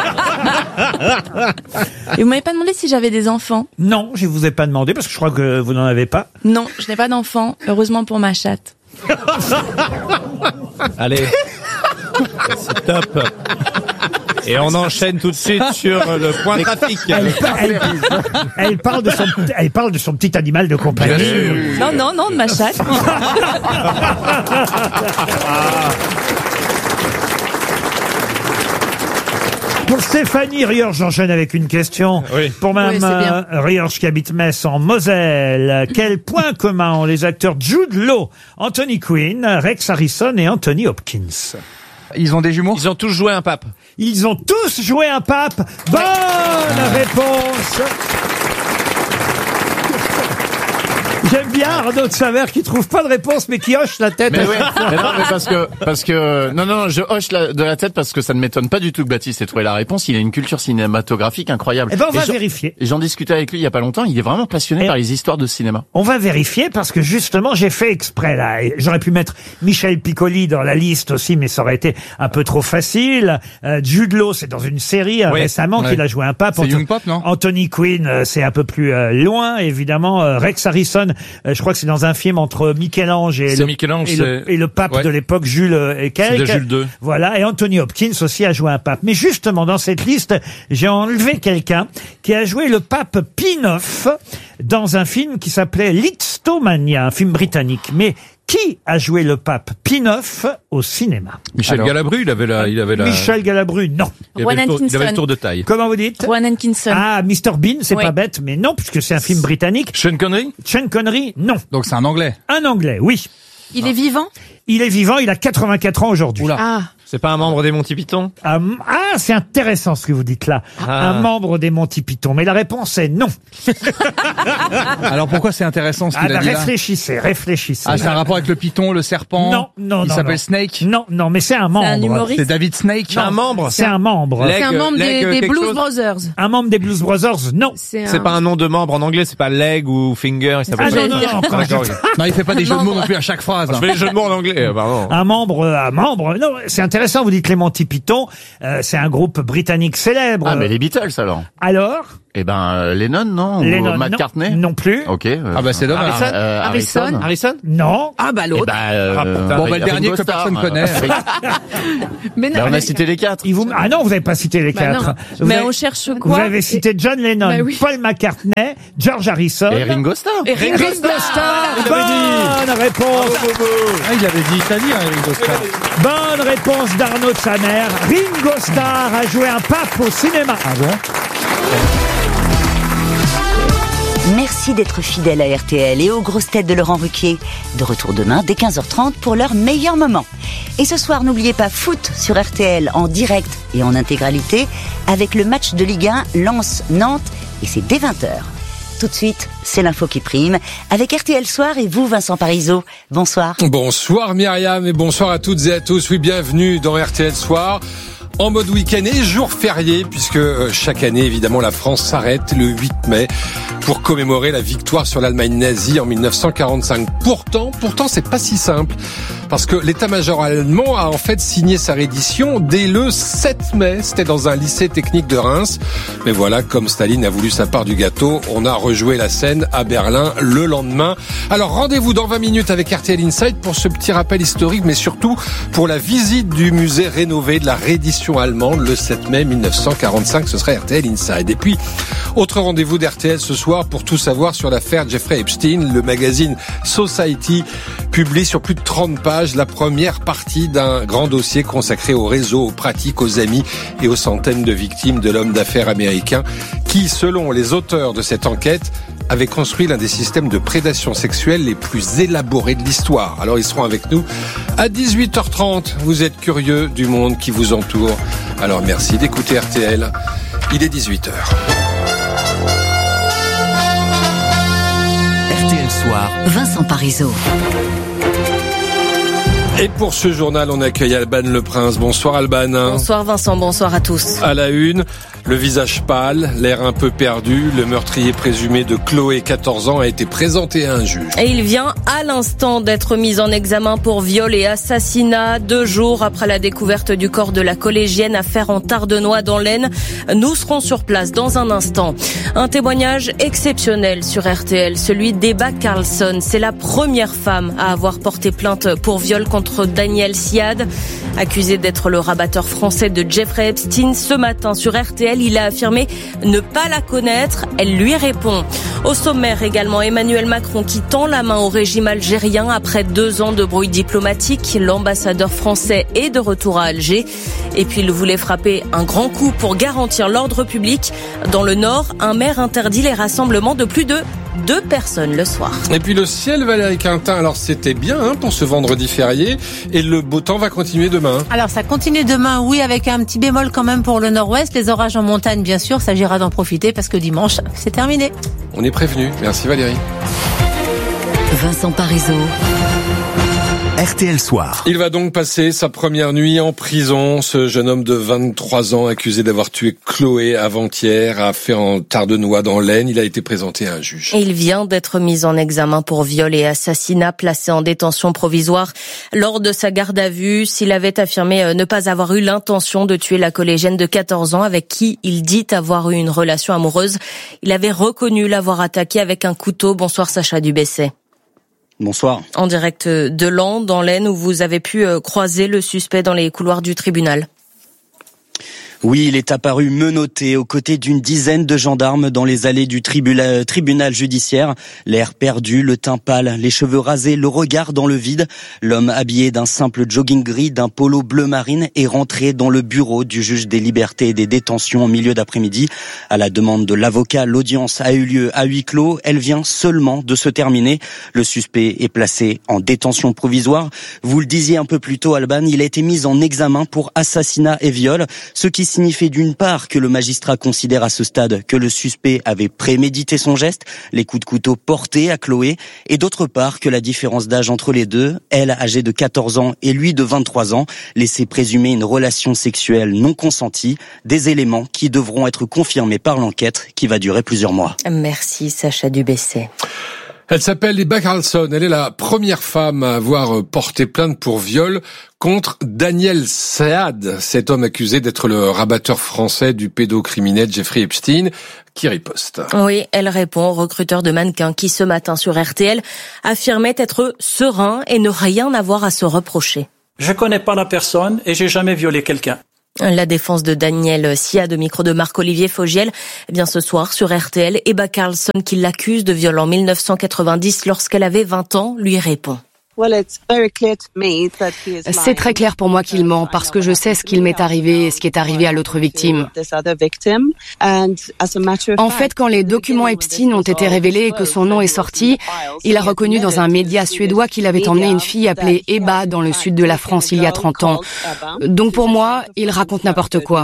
Et vous m'avez pas demandé si j'avais des enfants? Non, je vous ai pas demandé parce que je crois que vous n'en avez pas. Non, je n'ai pas d'enfants. Heureusement pour ma chatte. Allez. C'est top. Et on enchaîne tout de suite sur le point trafic. Elle, elle- elle parle de son, elle parle de son petit animal de compagnie. Bien sûr. Non, non, non, de ma chatte. Pour Stéphanie Riorge, j'enchaîne avec une question. Oui. Pour Mme Oui, c'est bien. euh, Riorge qui habite Metz en Moselle, quel point commun ont les acteurs Jude Law, Anthony Quinn, Rex Harrison et Anthony Hopkins? Ils ont des jumeaux? Ils ont tous joué un pape. Ils ont tous joué un pape. Bonne réponse. J'aime bien Arnaud de Savert qui trouve pas de réponse mais qui hoche la tête. Mais ouais, mais non, mais parce que, parce que, non, non, je hoche la, de la tête parce que ça ne m'étonne pas du tout que Baptiste ait trouvé la réponse. Il a une culture cinématographique incroyable. Eh ben, on va Et j'en- vérifier. Et j'en discutais avec lui il y a pas longtemps. Il est vraiment passionné Et- par les histoires de cinéma. On va vérifier parce que justement j'ai fait exprès là. Et j'aurais pu mettre Michel Piccoli dans la liste aussi, mais ça aurait été un peu trop facile. Euh, Jude Law, c'est dans une série euh, Oui. récemment Ouais. qu'il a joué un pape. C'est Anto- Young Pop, non? Anthony Quinn, euh, c'est un peu plus euh, loin, évidemment. Euh, Rex Harrison, euh, je crois que c'est dans un film entre Michel-Ange et, C'est le, Michel-Ange, et, le, c'est- et le pape Ouais. de l'époque, Jules euh, et quelques. de Jules deux. Voilà. Et Anthony Hopkins aussi a joué un pape. Mais justement, dans cette liste, j'ai enlevé quelqu'un qui a joué le pape Pie neuf dans un film qui s'appelait Lisztomania, un film britannique. Mais qui a joué le pape Pie neuf au cinéma? Michel Alors. Galabru, il avait la, il avait la. Michel Galabru, non. il avait, Rowan le tour, il avait Atkinson. le tour de taille. Comment vous dites? Rowan Atkinson. Ah, mister Bean, c'est Oui. pas bête, mais non, puisque c'est un film britannique. Sean Connery. Sean Connery, non. Donc c'est un anglais. Un anglais, oui. Il est vivant? Il est vivant, il a quatre-vingt-quatre ans aujourd'hui. Oula. Ah. C'est pas un membre des Monty Python? Ah, ah, c'est intéressant ce que vous dites là. Ah. Un membre des Monty Python. Mais la réponse est non. Alors pourquoi c'est intéressant ce Ah, qu'il bah, a dit là? réfléchissez, réfléchissez. Ah, c'est un rapport avec le python, le serpent? Non, non, Il non, s'appelle non. Snake? Non, non, mais c'est un membre. un humoriste. C'est David Snake? Non, un membre. C'est un membre. C'est un membre des, des Blues Brothers. Un membre des Blues Brothers, non. C'est C'est un- pas un nom de membre en anglais, c'est pas leg ou finger, il s'appelle Ah pas- non, non, non, quand D'accord, je- ok. Non, il fait pas des jeux de mots Membre. non plus à chaque phrase. Je fais les jeux de mots en anglais, euh, pardon. Un membre, euh, un membre. Non, c'est intéressant. Vous dites les Monty Python. Euh, c'est un groupe britannique célèbre. Ah, mais les Beatles alors. Alors, Eh ben, euh, Lennon, non? Ou Lennon, McCartney? non, non plus. Ok. euh, Ah bah c'est dommage. Harrison? euh, Harrison. Harrison? Harrison? Non. Ah bah Eh l'autre. ben, euh, Ah, putain. Bon, bah, le dernier Ringo que Starr, personne euh, connaît. Mais Bah, non, on a mais- cité les quatre. Il vous... Ah non, vous n'avez pas cité les bah quatre. non. Vous Mais avez- on cherche Vous quoi? avez cité John Lennon, Bah oui. Paul McCartney, George Harrison. Et Ringo Starr. Et Ringo Starr. Il l'avait dit. Bonne réponse. Ah, il avait dit italien, Ringo Starr. Bonne réponse d'Arnaud de sa mère. Ringo Starr a joué un pape au cinéma. Ah bon? Merci d'être fidèle à R T L et aux grosses têtes de Laurent Ruquier. De retour demain dès quinze heures trente pour leur meilleur moment. Et ce soir, n'oubliez pas foot sur R T L en direct et en intégralité avec le match de Ligue un Lens-Nantes et c'est dès vingt heures. Tout de suite, c'est l'info qui prime avec R T L Soir et vous, Vincent Parisot. Bonsoir. Bonsoir Myriam et bonsoir à toutes et à tous. Oui, bienvenue dans R T L Soir. En mode week-end et jour férié, puisque euh, chaque année, évidemment, la France s'arrête le huit mai pour commémorer la victoire sur l'Allemagne nazie en mille neuf cent quarante-cinq. Pourtant, pourtant, c'est pas si simple, parce que l'état-major allemand a en fait signé sa reddition dès le sept mai. C'était dans un lycée technique de Reims. Mais voilà, comme Staline a voulu sa part du gâteau, on a rejoué la scène à Berlin le lendemain. Alors, rendez-vous dans vingt minutes avec R T L Inside pour ce petit rappel historique, mais surtout pour la visite du musée rénové de la reddition allemande le sept mai mille neuf cent quarante-cinq. Ce sera R T L Inside. Et puis, autre rendez-vous d'R T L ce soir pour tout savoir sur l'affaire Jeffrey Epstein. Le magazine Society publie sur plus de trente pages la première partie d'un grand dossier consacré au réseau, aux pratiques, aux amis et aux centaines de victimes de l'homme d'affaires américain qui, selon les auteurs de cette enquête, avait construit l'un des systèmes de prédation sexuelle les plus élaborés de l'histoire. Alors ils seront avec nous à dix-huit heures trente. Vous êtes curieux du monde qui vous entoure. Alors merci d'écouter R T L. Il est dix-huit heures. R T L Soir. Vincent Parisot. Et pour ce journal, on accueille Alban Le Prince. Bonsoir Alban. Bonsoir Vincent, bonsoir à tous. À la une, le visage pâle, l'air un peu perdu, le meurtrier présumé de Chloé, quatorze ans, a été présenté à un juge. Et il vient à l'instant d'être mis en examen pour viol et assassinat, deux jours après la découverte du corps de la collégienne à Faire-en-Tardenois dans l'Aisne. Nous serons sur place dans un instant. Un témoignage exceptionnel sur R T L, celui d'Ebba Carlsson. C'est la première femme à avoir porté plainte pour viol contre Daniel Siad, accusé d'être le rabatteur français de Jeffrey Epstein. Ce matin sur R T L, il a affirmé ne pas la connaître. Elle lui répond. Au sommaire également, Emmanuel Macron qui tend la main au régime algérien après deux ans de brouille diplomatique. L'ambassadeur français est de retour à Alger. Et puis il voulait frapper un grand coup pour garantir l'ordre public. Dans le Nord, un maire interdit les rassemblements de plus de deux personnes le soir. Et puis le ciel, Valérie Quintin, alors c'était bien hein, pour ce vendredi férié. Et le beau temps va continuer demain. Alors ça continue demain, oui, avec un petit bémol quand même pour le nord-ouest. Les orages en montagne, bien sûr, s'agira d'en profiter parce que dimanche, c'est terminé. On est prévenu. Merci Valérie. Vincent Parisot. R T L Soir. Il va donc passer sa première nuit en prison. Ce jeune homme de vingt-trois ans accusé d'avoir tué Chloé avant-hier a fait en Tardenois dans l'Aisne. Il a été présenté à un juge. Et il vient d'être mis en examen pour viol et assassinat, placé en détention provisoire. Lors de sa garde à vue, s'il avait affirmé ne pas avoir eu l'intention de tuer la collégienne de quatorze ans avec qui il dit avoir eu une relation amoureuse, il avait reconnu l'avoir attaqué avec un couteau. Bonsoir Sacha Dubesset. Bonsoir. En direct de Laon, dans l'Aisne, où vous avez pu croiser le suspect dans les couloirs du tribunal. Oui, il est apparu menotté aux côtés d'une dizaine de gendarmes dans les allées du tribunal, tribunal judiciaire. L'air perdu, le teint pâle, les cheveux rasés, le regard dans le vide. L'homme habillé d'un simple jogging gris, d'un polo bleu marine est rentré dans le bureau du juge des libertés et des détentions en milieu d'après-midi. À la demande de l'avocat, l'audience a eu lieu à huis clos. Elle vient seulement de se terminer. Le suspect est placé en détention provisoire. Vous le disiez un peu plus tôt, Alban, il a été mis en examen pour assassinat et viol, ce qui signifie d'une part que le magistrat considère à ce stade que le suspect avait prémédité son geste, les coups de couteau portés à Chloé, et d'autre part que la différence d'âge entre les deux, elle âgée de quatorze ans et lui de vingt-trois ans, laissait présumer une relation sexuelle non consentie, des éléments qui devront être confirmés par l'enquête qui va durer plusieurs mois. Merci Sacha Dubesset. Elle s'appelle Ebba Carlsson. Elle est la première femme à avoir porté plainte pour viol contre Daniel Saad, cet homme accusé d'être le rabatteur français du pédocriminel Jeffrey Epstein, qui riposte. Oui, elle répond au recruteur de mannequins qui, ce matin sur R T L, affirmait être serein et ne rien avoir à se reprocher. Je connais pas la personne et j'ai jamais violé quelqu'un. La défense de Daniel Siad au micro de Marc-Olivier Fogiel. Eh bien, ce soir, sur R T L, Ebba Carlsson, qui l'accuse de viol en mille neuf cent quatre-vingt-dix lorsqu'elle avait vingt ans, lui répond. C'est très clair pour moi qu'il ment parce que je sais ce qu'il m'est arrivé et ce qui est arrivé à l'autre victime. En fait, quand les documents Epstein ont été révélés et que son nom est sorti, il a reconnu dans un média suédois qu'il avait emmené une fille appelée Ebba dans le sud de la France il y a trente ans. Donc pour moi, il raconte n'importe quoi.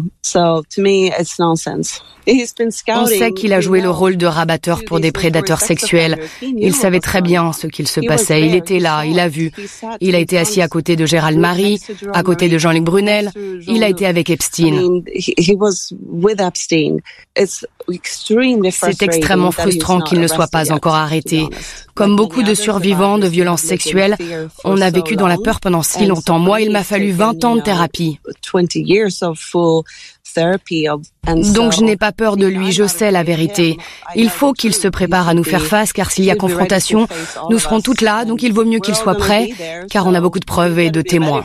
On sait qu'il a joué le rôle de rabatteur pour des prédateurs sexuels. Il savait très bien ce qu'il se passait. Il était là, il a vu. Il a été assis à côté de Gérald Marie, à côté de Jean-Luc Brunel. Il a été avec Epstein. C'est extrêmement frustrant qu'il ne soit pas encore arrêté. Comme beaucoup de survivants de violences sexuelles, on a vécu dans la peur pendant si longtemps. Moi, il m'a fallu vingt ans de thérapie. Donc je n'ai pas peur de lui, je sais la vérité. Il faut qu'il se prépare à nous faire face, car s'il y a confrontation, nous serons toutes là, donc il vaut mieux qu'il soit prêt, car on a beaucoup de preuves et de témoins.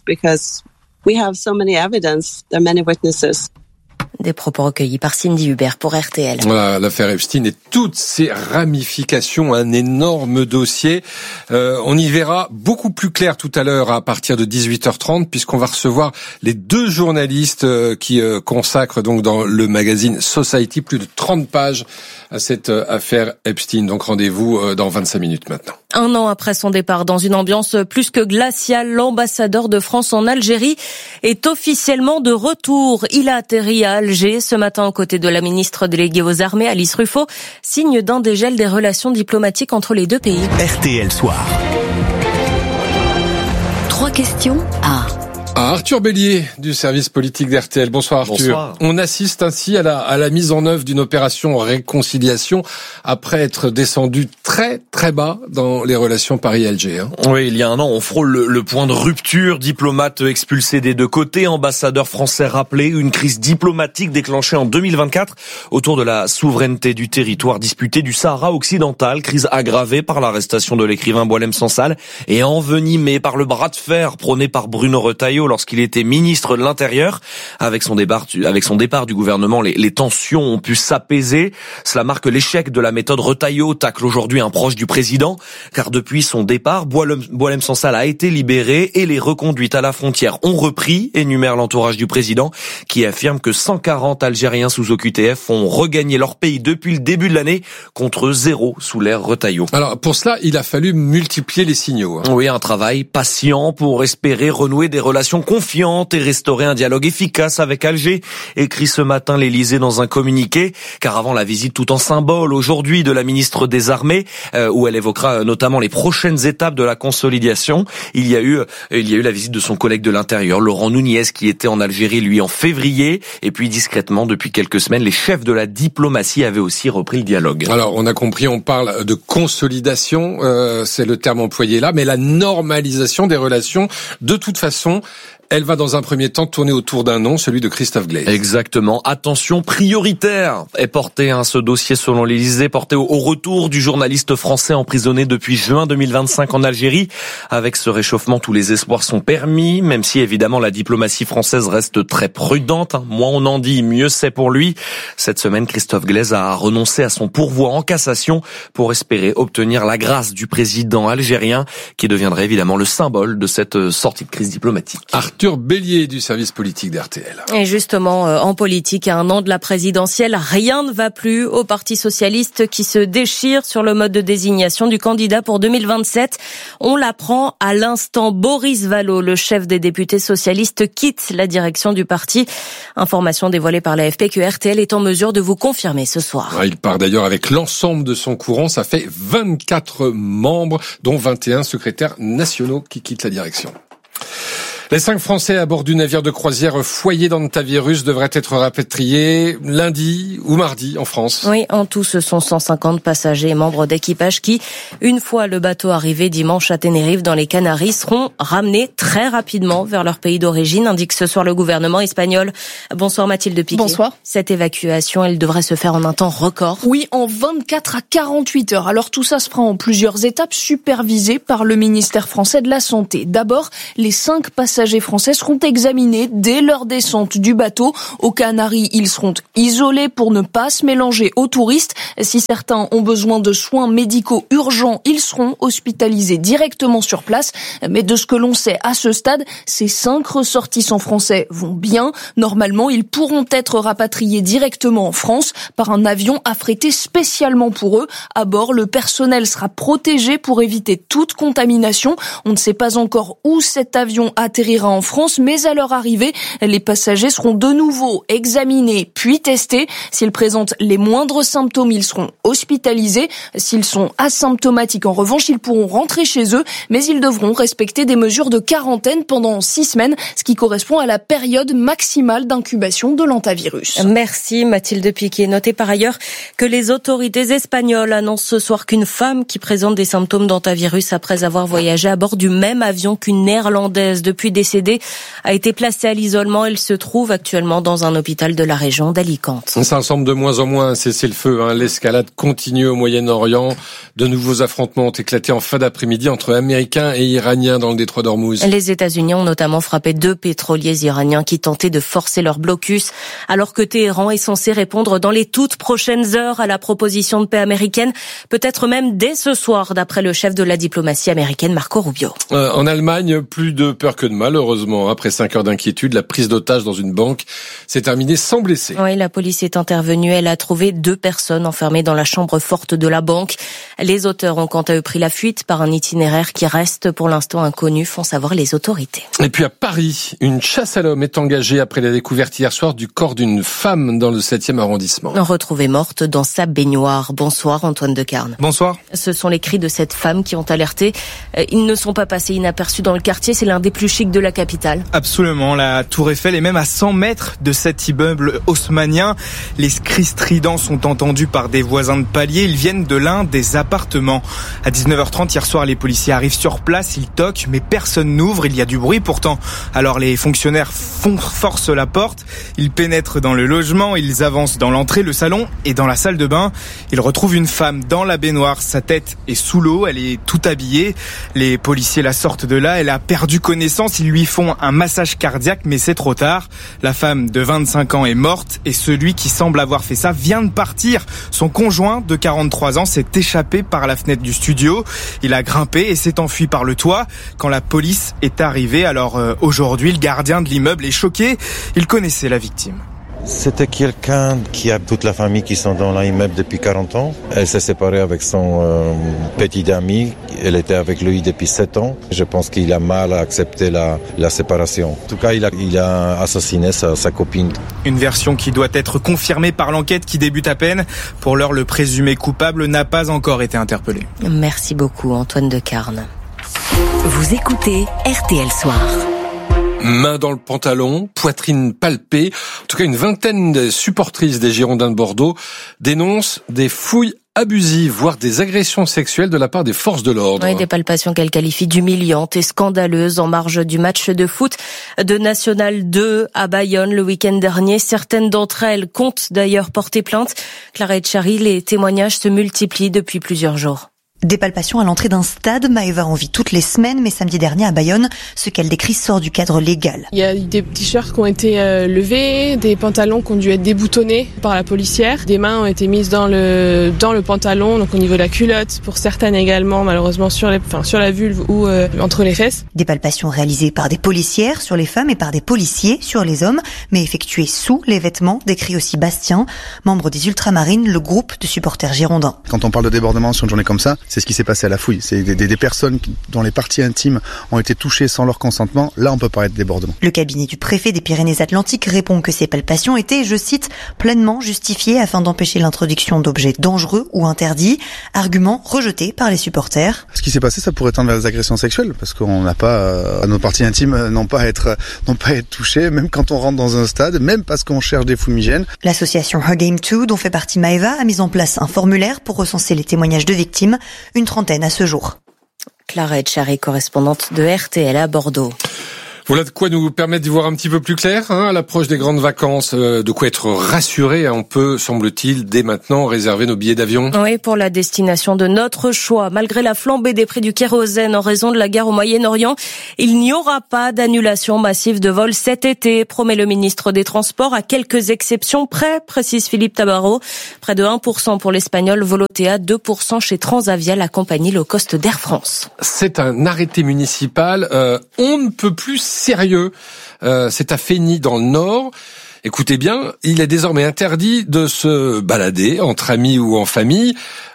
Des propos recueillis par Cindy Hubert pour R T L. Voilà, l'affaire Epstein et toutes ses ramifications, un énorme dossier. Euh, on y verra beaucoup plus clair tout à l'heure à partir de dix-huit heures trente, puisqu'on va recevoir les deux journalistes euh, qui euh, consacrent donc dans le magazine Society plus de trente pages à cette euh, affaire Epstein. Donc rendez-vous euh, dans vingt-cinq minutes maintenant. Un an après son départ, dans une ambiance plus que glaciale, l'ambassadeur de France en Algérie est officiellement de retour. Il a atterri à Alger ce matin aux côtés de la ministre déléguée aux armées, Alice Ruffo, signe d'un dégel des relations diplomatiques entre les deux pays. R T L Soir. Trois questions à... Ah, Arthur Bélier du service politique d'R T L. Bonsoir Arthur. Bonsoir. On assiste ainsi à la, à la mise en œuvre d'une opération réconciliation après être descendu très très bas dans les relations Paris-Alger. Hein. Oui, il y a un an, on frôle le, le point de rupture. Diplomates expulsés des deux côtés, ambassadeurs français rappelés, une crise diplomatique déclenchée en deux mille vingt-quatre autour de la souveraineté du territoire disputé du Sahara occidental, crise aggravée par l'arrestation de l'écrivain Boualem Sansal et envenimée par le bras de fer prôné par Bruno Retailleau lorsqu'il était ministre de l'Intérieur. Avec son départ, avec son départ du gouvernement, les, les tensions ont pu s'apaiser. Cela marque l'échec de la méthode Retailleau, tacle aujourd'hui un proche du président, car depuis son départ, Boualem, Boualem Sansal a été libéré et les reconduites à la frontière ont repris, énumère l'entourage du président, qui affirme que cent quarante Algériens sous O Q T F ont regagné leur pays depuis le début de l'année, contre zéro sous l'ère Retailleau. Alors pour cela, il a fallu multiplier les signaux. Hein. Oui, un travail patient pour espérer renouer des relations confiante et restaurer un dialogue efficace avec Alger, écrit ce matin l'Élysée dans un communiqué, car avant la visite tout en symbole aujourd'hui de la ministre des Armées, euh, où elle évoquera notamment les prochaines étapes de la consolidation, il y a eu il y a eu la visite de son collègue de l'Intérieur, Laurent Nunez, qui était en Algérie lui en février, et puis discrètement depuis quelques semaines, les chefs de la diplomatie avaient aussi repris le dialogue. Alors on a compris, on parle de consolidation, euh, c'est le terme employé là, mais la normalisation des relations, de toute façon, Elle va dans un premier temps tourner autour d'un nom, celui de Christophe Glaise. Exactement. Attention prioritaire est portée, hein, ce dossier selon l'Élysée, porté au, au retour du journaliste français emprisonné depuis juin deux mille vingt-cinq en Algérie. Avec ce réchauffement, tous les espoirs sont permis, même si évidemment la diplomatie française reste très prudente. Hein. Moins on en dit, mieux c'est pour lui. Cette semaine, Christophe Glaise a renoncé à son pourvoi en cassation pour espérer obtenir la grâce du président algérien, qui deviendrait évidemment le symbole de cette sortie de crise diplomatique. Arthur Bélier du service politique d'R T L. Et justement, en politique, à un an de la présidentielle, rien ne va plus au Parti socialiste qui se déchire sur le mode de désignation du candidat pour deux mille vingt-sept. On l'apprend à l'instant. Boris Vallaud, le chef des députés socialistes, quitte la direction du parti. Information dévoilée par l'A F P que R T L est en mesure de vous confirmer ce soir. Il part d'ailleurs avec l'ensemble de son courant. Ça fait vingt-quatre membres, dont vingt et un secrétaires nationaux qui quittent la direction. Les cinq Français à bord du navire de croisière foyer d'hantavirus devraient être rapatriés lundi ou mardi en France. Oui, en tout, ce sont cent cinquante passagers et membres d'équipage qui, une fois le bateau arrivé dimanche à Tenerife dans les Canaries, seront ramenés très rapidement vers leur pays d'origine, indique ce soir le gouvernement espagnol. Bonsoir Mathilde Piquet. Bonsoir. Cette évacuation, elle devrait se faire en un temps record. Oui, en vingt-quatre à quarante-huit heures. Alors tout ça se fera en plusieurs étapes supervisées par le ministère français de la Santé. D'abord, les cinq passagers passagers français seront examinés dès leur descente du bateau. Aux Canaries, ils seront isolés pour ne pas se mélanger aux touristes. Si certains ont besoin de soins médicaux urgents, ils seront hospitalisés directement sur place. Mais de ce que l'on sait à ce stade, ces cinq ressortissants français vont bien. Normalement, ils pourront être rapatriés directement en France par un avion affrété spécialement pour eux. À bord, le personnel sera protégé pour éviter toute contamination. On ne sait pas encore où cet avion atterrira en France, mais à leur arrivée, les passagers seront de nouveau examinés puis testés. S'ils présentent les moindres symptômes, ils seront hospitalisés. S'ils sont asymptomatiques, en revanche, ils pourront rentrer chez eux, mais ils devront respecter des mesures de quarantaine pendant six semaines, ce qui correspond à la période maximale d'incubation de l'hantavirus. Merci Mathilde Piquet. Notez par ailleurs que les autorités espagnoles annoncent ce soir qu'une femme qui présente des symptômes d'hantavirus après avoir voyagé à bord du même avion qu'une néerlandaise depuis décédée a été placée à l'isolement. Elle se trouve actuellement dans un hôpital de la région d'Alicante. Ça semble de moins en moins un cessez-le-feu. Hein. L'escalade continue au Moyen-Orient. De nouveaux affrontements ont éclaté en fin d'après-midi entre Américains et Iraniens dans le détroit d'Ormuz. Les États-Unis ont notamment frappé deux pétroliers iraniens qui tentaient de forcer leur blocus, alors que Téhéran est censé répondre dans les toutes prochaines heures à la proposition de paix américaine, peut-être même dès ce soir, d'après le chef de la diplomatie américaine, Marco Rubio. Euh, en Allemagne, plus de peur que de mal, heureusement. Après cinq heures d'inquiétude, la prise d'otage dans une banque s'est terminée sans blessés. Oui, la police est intervenue. Elle a trouvé deux personnes enfermées dans la chambre forte de la banque. Les auteurs ont quant à eux pris la fuite par un itinéraire qui reste pour l'instant inconnu, font savoir les autorités. Et puis à Paris, une chasse à l'homme est engagée après la découverte hier soir du corps d'une femme dans le septième arrondissement. Retrouvée morte dans sa baignoire. Bonsoir Antoine Decarne. Bonsoir. Ce sont les cris de cette femme qui ont alerté. Ils ne sont pas passés inaperçus dans le quartier, c'est l'un des plus chics de la capitale. Absolument, la Tour Eiffel est même à cent mètres de cet immeuble haussmannien. Les cris stridents sont entendus par des voisins de palier, ils viennent de l'un des appartements. À dix-neuf heures trente hier soir, les policiers arrivent sur place, ils toquent, mais personne n'ouvre, il y a du bruit pourtant. Alors les fonctionnaires font, forcent la porte, ils pénètrent dans le logement, ils avancent dans l'entrée, le salon et dans la salle de bain. Ils retrouvent une femme dans la baignoire, sa tête est sous l'eau, elle est tout habillée. Les policiers la sortent de là, elle a perdu connaissance, ils lui font un massage cardiaque, mais c'est trop tard. La femme de vingt-cinq ans est morte et celui qui semble avoir fait ça vient de partir. Son conjoint de quarante-trois ans s'est échappé par la fenêtre du studio. Il a grimpé et s'est enfui par le toit quand la police est arrivée. Alors euh, aujourd'hui, le gardien de l'immeuble est choqué. Il connaissait la victime. C'était quelqu'un qui a toute la famille qui sont dans l'immeuble depuis quarante ans. Elle s'est séparée avec son euh, petit ami. Elle était avec lui depuis sept ans. Je pense qu'il a mal accepté la, la séparation. En tout cas, il a, il a assassiné sa, sa copine. Une version qui doit être confirmée par l'enquête qui débute à peine. Pour l'heure, le présumé coupable n'a pas encore été interpellé. Merci beaucoup, Antoine Decarne. Vous écoutez R T L Soir. Main dans le pantalon, poitrine palpée. En tout cas, une vingtaine de supportrices des Girondins de Bordeaux dénoncent des fouilles abusives, voire des agressions sexuelles de la part des forces de l'ordre. Oui, des palpations qu'elle qualifie d'humiliantes et scandaleuses en marge du match de foot de National deux à Bayonne le week-end dernier. Certaines d'entre elles comptent d'ailleurs porter plainte. Clara Etchari, les témoignages se multiplient depuis plusieurs jours. Des palpations à l'entrée d'un stade, Maëva en vit toutes les semaines, mais samedi dernier à Bayonne, ce qu'elle décrit sort du cadre légal. Il y a des t-shirts qui ont été euh, levés, des pantalons qui ont dû être déboutonnés par la policière, des mains ont été mises dans le dans le pantalon, donc au niveau de la culotte, pour certaines également malheureusement sur les, enfin sur la vulve ou euh, entre les fesses. Des palpations réalisées par des policières sur les femmes et par des policiers sur les hommes, mais effectuées sous les vêtements, décrit aussi Bastien, membre des Ultramarines, le groupe de supporters girondins. Quand on parle de débordement sur une journée comme ça, c'est ce qui s'est passé à la fouille. C'est des, des, des personnes dont les parties intimes ont été touchées sans leur consentement. Là, on peut parler de débordement. Le cabinet du préfet des Pyrénées-Atlantiques répond que ces palpations étaient, je cite, pleinement justifiées afin d'empêcher l'introduction d'objets dangereux ou interdits. Argument rejeté par les supporters. Ce qui s'est passé, ça pourrait tendre vers des agressions sexuelles, parce qu'on n'a pas, euh, nos parties intimes n'ont pas à être, n'ont pas à être touchées, même quand on rentre dans un stade, même parce qu'on cherche des fumigènes. L'association Her Game deux, dont fait partie Maëva, a mis en place un formulaire pour recenser les témoignages de victimes. Une trentaine à ce jour. Clara Etchari, correspondante de R T L à Bordeaux. Voilà de quoi nous permettre d'y voir un petit peu plus clair, hein, à l'approche des grandes vacances, euh, de quoi être rassuré. On peut, semble-t-il, dès maintenant réserver nos billets d'avion. Oui, pour la destination de notre choix. Malgré la flambée des prix du kérosène en raison de la guerre au Moyen-Orient, il n'y aura pas d'annulation massive de vols cet été, promet le ministre des Transports, à quelques exceptions près, précise Philippe Tabarot. Près de un pour cent pour l'Espagnol Volotea, deux pour cent chez Transavia, la compagnie low cost d'Air France. C'est un arrêté municipal. Euh, on ne peut plus sérieux, euh, c'est à Fény dans le Nord. Écoutez bien, il est désormais interdit de se balader entre amis ou en famille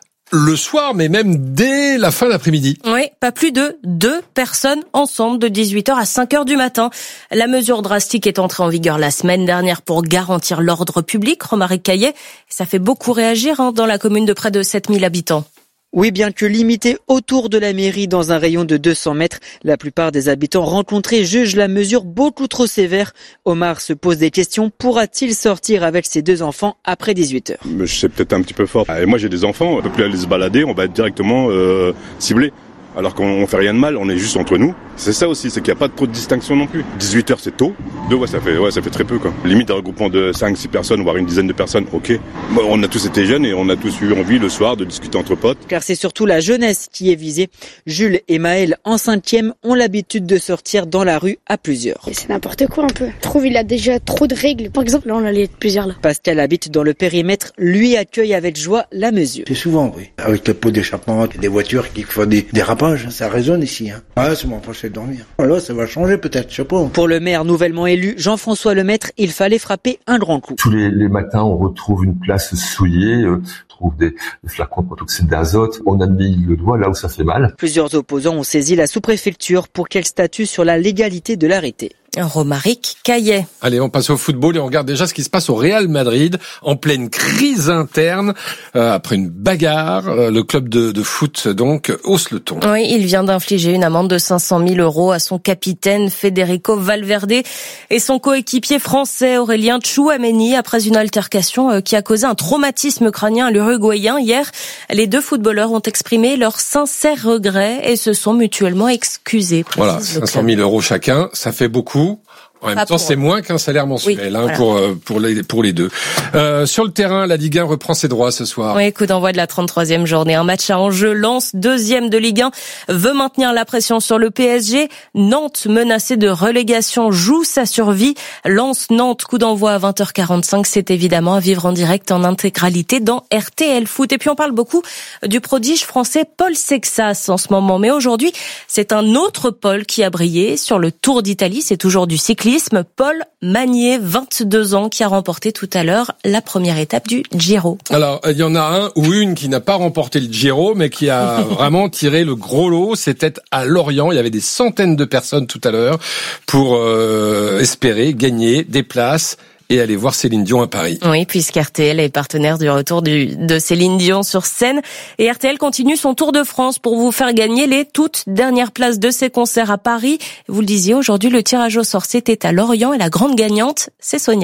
le soir, mais même dès la fin d'après-midi. Oui, pas plus de deux personnes ensemble de dix-huit heures à cinq heures du matin. La mesure drastique est entrée en vigueur la semaine dernière pour garantir l'ordre public, Romaric Caillet. Ça fait beaucoup réagir hein, dans la commune de près de sept mille habitants. Oui, bien que limité autour de la mairie dans un rayon de deux cents mètres, la plupart des habitants rencontrés jugent la mesure beaucoup trop sévère. Omar se pose des questions. Pourra-t-il sortir avec ses deux enfants après dix-huit heures? C'est peut-être un petit peu fort. Et moi j'ai des enfants, on ne peut plus aller se balader, on va être directement euh, ciblé. Alors qu'on fait rien de mal, on est juste entre nous. C'est ça aussi, c'est qu'il n'y a pas trop de distinction non plus. dix-huit heures c'est tôt. Deux, ouais, ça fait, ouais, ça fait très peu, quoi. Limite un regroupement de cinq six personnes, voire une dizaine de personnes, ok. Bon, on a tous été jeunes et on a tous eu envie le soir de discuter entre potes. Car c'est surtout la jeunesse qui est visée. Jules et Maël, en cinquième, ont l'habitude de sortir dans la rue à plusieurs. C'est n'importe quoi un peu. Je trouve qu'il a déjà trop de règles. Par exemple, là on allait être plusieurs là. Pascal habite dans le périmètre, lui accueille avec joie la mesure. C'est souvent, oui. Avec le pot d'échappement, des voitures qui font des dérapages, ça résonne ici. Hein. Ah, ça m'empêche de dormir. Là, ça va changer peut-être, je sais pas. Pour le maire nouvellement élu, Jean-François Lemaître, il fallait frapper un grand coup. Tous les, les matins, on retrouve une place souillée, euh, on trouve des, des flacons de protoxyde d'azote. On a mis le doigt là où ça fait mal. Plusieurs opposants ont saisi la sous-préfecture pour qu'elle statue sur la légalité de l'arrêté. Romaric Caillet. Allez, on passe au football et on regarde déjà ce qui se passe au Real Madrid en pleine crise interne euh, après une bagarre. Euh, le club de, de foot donc hausse le ton. Oui, il vient d'infliger une amende de cinq cent mille euros à son capitaine Federico Valverde et son coéquipier français Aurélien Tchouaméni après une altercation qui a causé un traumatisme crânien à l'Uruguayen. Hier, les deux footballeurs ont exprimé leurs sincères regrets et se sont mutuellement excusés. Voilà, cinq cent mille euros chacun, ça fait beaucoup. En même Pas temps, c'est moins qu'un salaire mensuel oui, hein, voilà. pour pour les pour les deux. Euh, sur le terrain, la Ligue un reprend ses droits ce soir. Oui, coup d'envoi de la trente-troisième journée. Un match à enjeu. Lens, deuxième de Ligue un, veut maintenir la pression sur le P S G. Nantes, menacée de relégation, joue sa survie. Lens-Nantes, coup d'envoi à vingt heures quarante-cinq. C'est évidemment à vivre en direct en intégralité dans R T L Foot. Et puis on parle beaucoup du prodige français Paul Sexas en ce moment. Mais aujourd'hui, c'est un autre Paul qui a brillé sur le Tour d'Italie. C'est toujours du cyclisme. Paul Magnier, vingt-deux ans, qui a remporté tout à l'heure la première étape du Giro. Alors, il y en a un ou une qui n'a pas remporté le Giro, mais qui a vraiment tiré le gros lot. C'était à Lorient. Il y avait des centaines de personnes tout à l'heure pour euh, espérer gagner des places et aller voir Céline Dion à Paris. Oui, puisque R T L est partenaire du retour du, de Céline Dion sur scène. Et R T L continue son tour de France pour vous faire gagner les toutes dernières places de ses concerts à Paris. Vous le disiez, aujourd'hui, le tirage au sort, c'était à Lorient et la grande gagnante, c'est Sonia.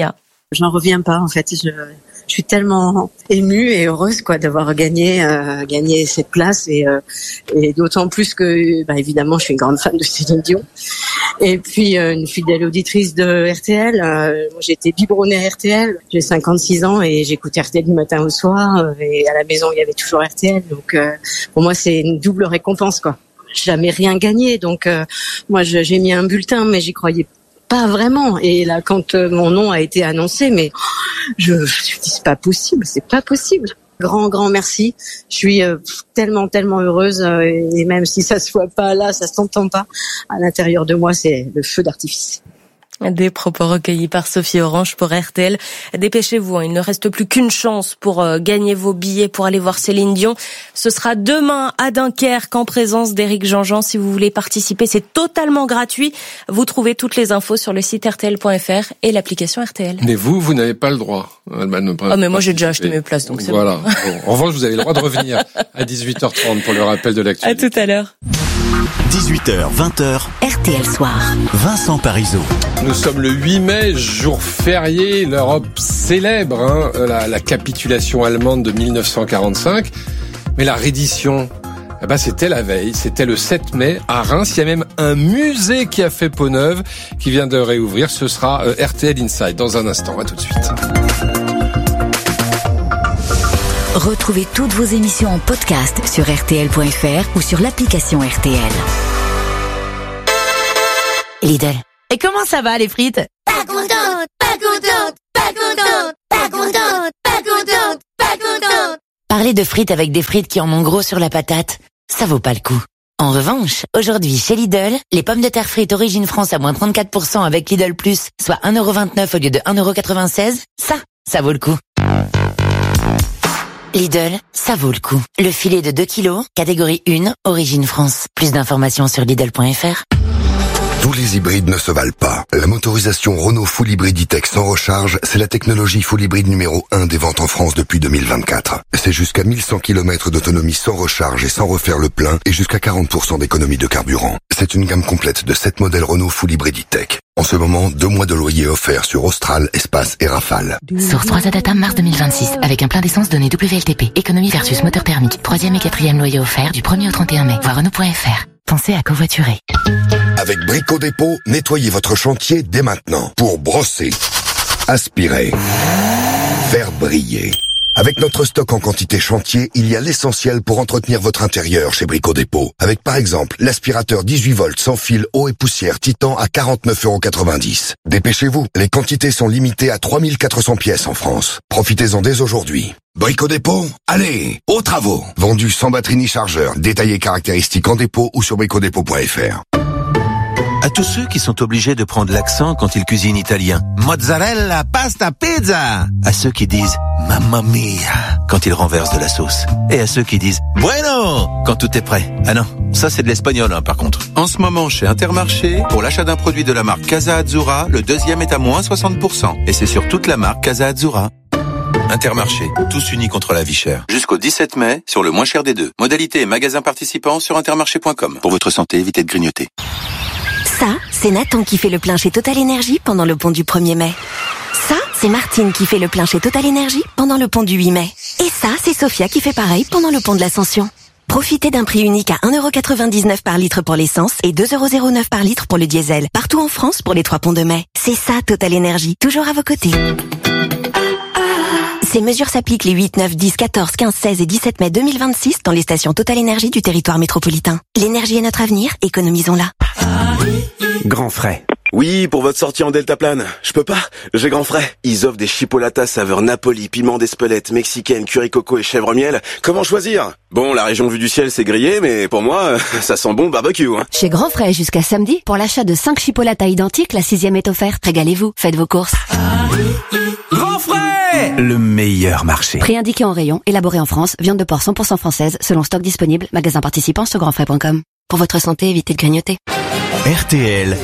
J'en reviens pas, en fait. Je, je suis tellement émue et heureuse, quoi, d'avoir gagné, euh, gagné cette place et, euh, et d'autant plus que, bah, évidemment, je suis une grande fan de Céline Dion. Et puis, euh, une fidèle auditrice de R T L. Euh, j'ai été biberonnée à R T L. J'ai cinquante-six ans et j'écoute R T L du matin au soir. Euh, et à la maison, il y avait toujours R T L. Donc, euh, pour moi, c'est une double récompense, quoi. Jamais rien gagné. Donc, euh, moi, je, j'ai mis un bulletin, mais j'y croyais pas vraiment. Et là, quand euh, mon nom a été annoncé, mais je, je me suis dit, c'est pas possible, c'est pas possible. Grand, grand merci. Je suis euh, tellement, tellement heureuse. Euh, et même si ça se voit pas là, ça s'entend pas. À l'intérieur de moi, c'est le feu d'artifice. Des propos recueillis par Sophie Orange pour R T L. Dépêchez-vous, hein, il ne reste plus qu'une chance pour euh, gagner vos billets pour aller voir Céline Dion. Ce sera demain à Dunkerque en présence d'Éric Jean-Jean. Si vous voulez participer, c'est totalement gratuit. Vous trouvez toutes les infos sur le site R T L point F R et l'application R T L. Mais vous, vous n'avez pas le droit. Ah, mais moi j'ai déjà acheté mes places, donc c'est voilà. bon. Bon. En revanche, vous avez le droit de revenir à dix-huit heures trente pour le rappel de l'actualité. À tout à l'heure. dix-huit heures, vingt heures. R T L Soir. Vincent Parisot. Nous sommes le huit mai, jour férié. L'Europe célèbre hein, la, la capitulation allemande de mille neuf cent quarante-cinq. Mais la reddition, eh ben, c'était la veille. C'était le sept mai à Reims. Il y a même un musée qui a fait peau neuve, qui vient de réouvrir. Ce sera euh, R T L Inside dans un instant. À tout de suite. Retrouvez toutes vos émissions en podcast sur R T L point F R ou sur l'application R T L. Lidl. Et comment ça va les frites? Pas contente, pas contente, pas contente, pas contente, pas contente, pas contente. Parler de frites avec des frites qui en ont gros sur la patate, ça vaut pas le coup. En revanche, aujourd'hui chez Lidl, les pommes de terre frites Origine France à moins trente-quatre pour cent avec Lidl Plus, soit un euro vingt-neuf au lieu de un euro quatre-vingt-seize, ça, ça vaut le coup. Lidl, ça vaut le coup. Le filet de deux kilos, catégorie un, Origine France. Plus d'informations sur Lidl point F R. Tous les hybrides ne se valent pas. La motorisation Renault Full Hybrid E-Tech sans recharge, c'est la technologie Full Hybrid numéro un des ventes en France depuis deux mille vingt-quatre. C'est jusqu'à mille cent kilomètres d'autonomie sans recharge et sans refaire le plein et jusqu'à quarante pour cent d'économie de carburant. C'est une gamme complète de sept modèles Renault Full Hybrid E-Tech. En ce moment, deux mois de loyer offerts sur Austral, Espace et Rafale. Source trois à data mars deux mille vingt-six, avec un plein d'essence donné W L T P. Économie versus moteur thermique. Troisième et quatrième loyer offert du premier au trente et un mai. Voir Renault point F R. Pensez à covoiturer. Avec Brico Dépôt, nettoyez votre chantier dès maintenant pour brosser, aspirer, faire briller. Avec notre stock en quantité chantier, il y a l'essentiel pour entretenir votre intérieur chez Brico Dépôt. Avec par exemple l'aspirateur dix-huit volts sans fil eau et poussière Titan à quarante-neuf euros quatre-vingt-dix. Dépêchez-vous, les quantités sont limitées à trois mille quatre cents pièces en France. Profitez-en dès aujourd'hui. Brico Dépôt, allez, aux travaux. Vendu sans batterie ni chargeur, détaillé caractéristiques en dépôt ou sur brico dépôt point F R. À tous ceux qui sont obligés de prendre l'accent quand ils cuisinent italien. Mozzarella, pasta, pizza. À ceux qui disent mamma mia quand ils renversent de la sauce. Et à ceux qui disent bueno quand tout est prêt. Ah non, ça c'est de l'espagnol hein, par contre. En ce moment chez Intermarché, pour l'achat d'un produit de la marque Casa Azzurra, le deuxième est à moins soixante pour cent. Et c'est sur toute la marque Casa Azzurra. Intermarché, tous unis contre la vie chère. Jusqu'au dix-sept mai, sur le moins cher des deux. Modalité et magasins participants sur intermarché point com. Pour votre santé, évitez de grignoter. Ça, c'est Nathan qui fait le plein chez Total Énergie pendant le pont du premier mai. Ça, c'est Martine qui fait le plein chez Total Énergie pendant le pont du huit mai. Et ça, c'est Sophia qui fait pareil pendant le pont de l'Ascension. Profitez d'un prix unique à un euro quatre-vingt-dix-neuf par litre pour l'essence et deux euros zéro neuf par litre pour le diesel. Partout en France pour les trois ponts de mai. C'est ça, Total Énergie. Toujours à vos côtés. Ces mesures s'appliquent les huit, neuf, dix, quatorze, quinze, seize et dix-sept mai deux mille vingt-six dans les stations Total Énergie du territoire métropolitain. L'énergie est notre avenir, économisons-la. Grand Frais. Oui, pour votre sortie en deltaplane. Je peux pas, j'ai Grand Frais. Ils offrent des chipolatas saveur Napoli, piment d'Espelette, mexicaine, curry coco et chèvre miel. Comment choisir? Bon, la région vue du ciel c'est grillé, mais pour moi, ça sent bon le barbecue. Hein. Chez Grand Frais jusqu'à samedi, pour l'achat de cinq chipolatas identiques, la sixième est offerte. Régalez-vous, faites vos courses. Grand Frais, le meilleur marché. Prix indiqué en rayon, élaboré en France, viande de porc cent pour cent française, selon stock disponible, magasin participant sur grand frais point com. Pour votre santé, évitez de grignoter. R T L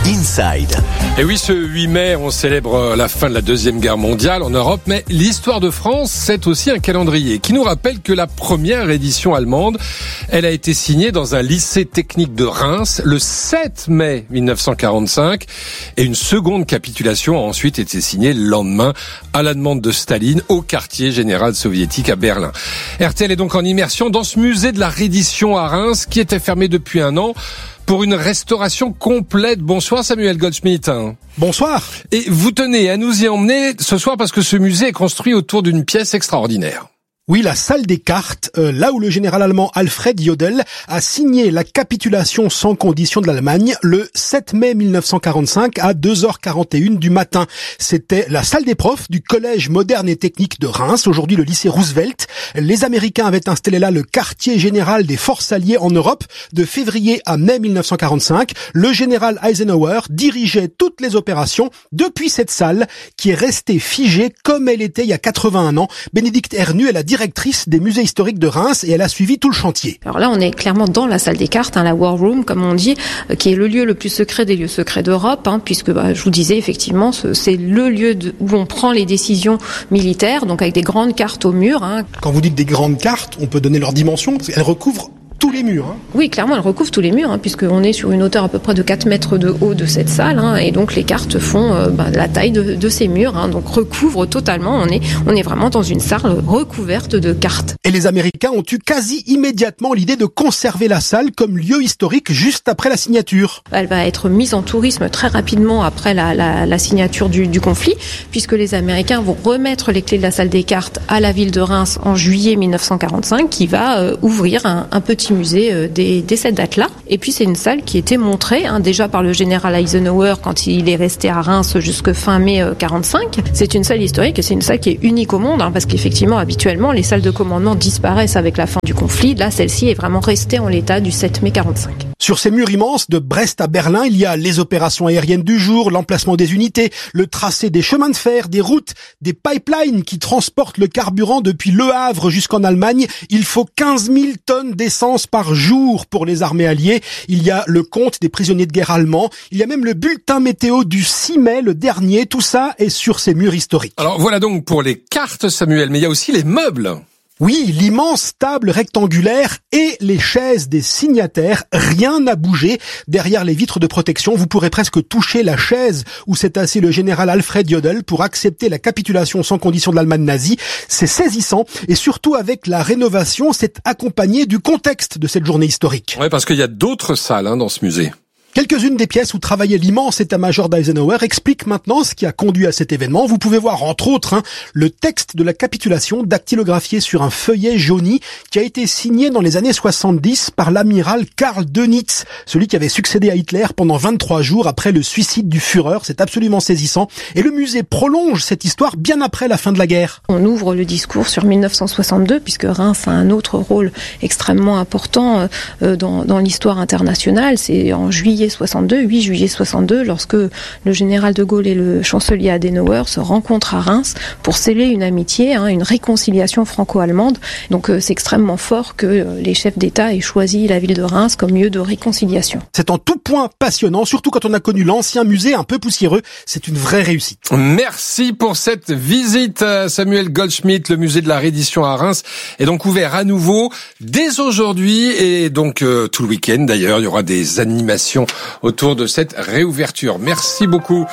Inside. Et oui, ce huit mai, on célèbre la fin de la Deuxième Guerre mondiale en Europe, mais l'histoire de France, c'est aussi un calendrier qui nous rappelle que la première édition allemande, elle a été signée dans un lycée technique de Reims le sept mai mille neuf cent quarante-cinq et une seconde capitulation a ensuite été signée le lendemain à la demande de Staline au quartier général soviétique à Berlin. R T L est donc en immersion dans ce musée de la reddition à Reims qui était fermé depuis un an pour une restauration complète. Bonsoir Samuel Goldschmidt. Bonsoir. Et vous tenez à nous y emmener ce soir parce que ce musée est construit autour d'une pièce extraordinaire. Oui, la salle des cartes, euh, là où le général allemand Alfred Jodl a signé la capitulation sans condition de l'Allemagne le sept mai mille neuf cent quarante-cinq à deux heures quarante et une du matin. C'était la salle des profs du collège moderne et technique de Reims, aujourd'hui le lycée Roosevelt. Les Américains avaient installé là le quartier général des forces alliées en Europe de février à mai mille neuf cent quarante-cinq. Le général Eisenhower dirigeait toutes les opérations depuis cette salle qui est restée figée comme elle était il y a quatre-vingt-un ans. Bénédicte Ernu est la directrice des musées historiques de Reims et elle a suivi tout le chantier. Alors là, on est clairement dans la salle des cartes, hein, la War Room, comme on dit, euh, qui est le lieu le plus secret des lieux secrets d'Europe, hein, puisque bah, je vous disais effectivement, ce, c'est le lieu de, où on prend les décisions militaires, donc avec des grandes cartes au mur. Hein. Quand vous dites des grandes cartes, on peut donner leur dimension, parce qu'elles recouvrent tous les murs. Hein. Oui, clairement, elle recouvre tous les murs, hein, puisqu'on est sur une hauteur à peu près de quatre mètres de haut de cette salle, hein, et donc les cartes font euh, bah, la taille de, de ces murs, hein, donc recouvrent totalement. On est, on est vraiment dans une salle recouverte de cartes. Et les Américains ont eu quasi immédiatement l'idée de conserver la salle comme lieu historique juste après la signature. Elle va être mise en tourisme très rapidement après la, la, la signature du, du conflit, puisque les Américains vont remettre les clés de la salle des cartes à la ville de Reims en juillet mille neuf cent quarante-cinq, qui va euh, ouvrir un, un petit musée dès, dès cette date-là. Et puis c'est une salle qui était montrée hein, déjà par le général Eisenhower quand il est resté à Reims jusque fin mai quarante-cinq. C'est une salle historique et c'est une salle qui est unique au monde hein, parce qu'effectivement habituellement les salles de commandement disparaissent avec la fin du conflit. Là celle-ci est vraiment restée en l'état du sept mai quarante-cinq. Sur ces murs immenses, de Brest à Berlin, il y a les opérations aériennes du jour, l'emplacement des unités, le tracé des chemins de fer, des routes, des pipelines qui transportent le carburant depuis Le Havre jusqu'en Allemagne. Il faut quinze mille tonnes d'essence par jour pour les armées alliées. Il y a le compte des prisonniers de guerre allemands. Il y a même le bulletin météo du six mai, le dernier. Tout ça est sur ces murs historiques. Alors voilà donc pour les cartes, Samuel, mais il y a aussi les meubles. Oui, l'immense table rectangulaire et les chaises des signataires, rien n'a bougé. Derrière les vitres de protection, vous pourrez presque toucher la chaise où s'est assis le général Alfred Jodl pour accepter la capitulation sans condition de l'Allemagne nazie. C'est saisissant et surtout avec la rénovation, c'est accompagné du contexte de cette journée historique. Oui, parce qu'il y a d'autres salles hein, dans ce musée. Quelques-unes des pièces où travaillait l'immense état-major d'Eisenhower expliquent maintenant ce qui a conduit à cet événement. Vous pouvez voir, entre autres, hein, le texte de la capitulation dactylographié sur un feuillet jauni qui a été signé dans les années soixante-dix par l'amiral Karl Dönitz, celui qui avait succédé à Hitler pendant vingt-trois jours après le suicide du Führer. C'est absolument saisissant. Et le musée prolonge cette histoire bien après la fin de la guerre. On ouvre le discours sur mille neuf cent soixante-deux, puisque Reims a un autre rôle extrêmement important euh, dans, dans l'histoire internationale. C'est en juillet soixante-deux, huit juillet soixante-deux, lorsque le général de Gaulle et le chancelier Adenauer se rencontrent à Reims pour sceller une amitié, hein, une réconciliation franco-allemande. Donc euh, c'est extrêmement fort que euh, les chefs d'État aient choisi la ville de Reims comme lieu de réconciliation. C'est en tout point passionnant, surtout quand on a connu l'ancien musée un peu poussiéreux. C'est une vraie réussite. Merci pour cette visite, Samuel Goldschmidt. Le musée de la reddition à Reims est donc ouvert à nouveau dès aujourd'hui et donc euh, tout le week-end d'ailleurs. Il y aura des animations autour de cette réouverture. Merci beaucoup.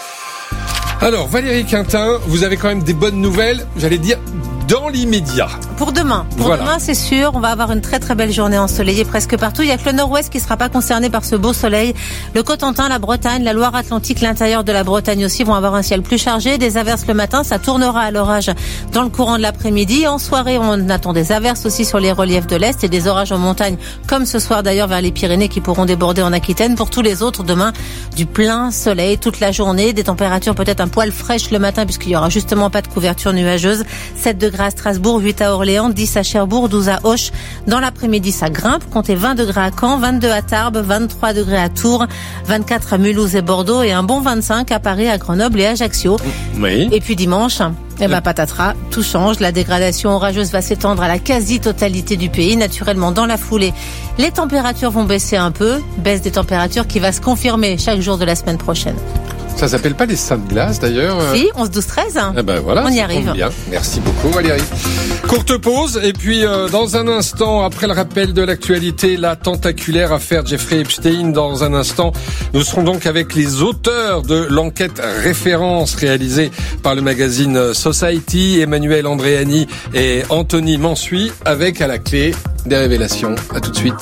Alors, Valérie Quintin, vous avez quand même des bonnes nouvelles, j'allais dire, dans l'immédiat. Pour demain. Pour voilà. demain, c'est sûr, on va avoir une très très belle journée ensoleillée presque partout. Il y a que le nord-ouest qui ne sera pas concerné par ce beau soleil. Le Cotentin, la Bretagne, la Loire-Atlantique, l'intérieur de la Bretagne aussi vont avoir un ciel plus chargé. Des averses le matin, ça tournera à l'orage dans le courant de l'après-midi. En soirée, on attend des averses aussi sur les reliefs de l'Est et des orages en montagne, comme ce soir d'ailleurs vers les Pyrénées qui pourront déborder en Aquitaine. Pour tous les autres, demain, du plein soleil toute la journée. Des températures peut-être un poil fraîches le matin puisqu'il y aura justement pas de couverture nuageuse. sept degrés degrés à Strasbourg, huit à Orléans, dix à Cherbourg, douze à Auch. Dans l'après-midi, ça grimpe. Comptez vingt degrés à Caen, vingt-deux à Tarbes, vingt-trois degrés à Tours, vingt-quatre à Mulhouse et Bordeaux et un bon vingt-cinq à Paris, à Grenoble et à Ajaccio. Oui. Et puis dimanche, eh ben, patatras, tout change. La dégradation orageuse va s'étendre à la quasi-totalité du pays. Naturellement, dans la foulée, les températures vont baisser un peu. Baisse des températures qui va se confirmer chaque jour de la semaine prochaine. Ça s'appelle pas les seins de glace d'ailleurs? Si, onze, douze, treize. Eh ben voilà, on y ça arrive. tombe bien. Merci beaucoup Valérie. Courte pause et puis euh, dans un instant, après le rappel de l'actualité, la tentaculaire affaire Jeffrey Epstein. Dans un instant, nous serons donc avec les auteurs de l'enquête référence réalisée par le magazine Society, Emmanuel Andréani et Anthony Mansuy, avec à la clé des révélations. À tout de suite.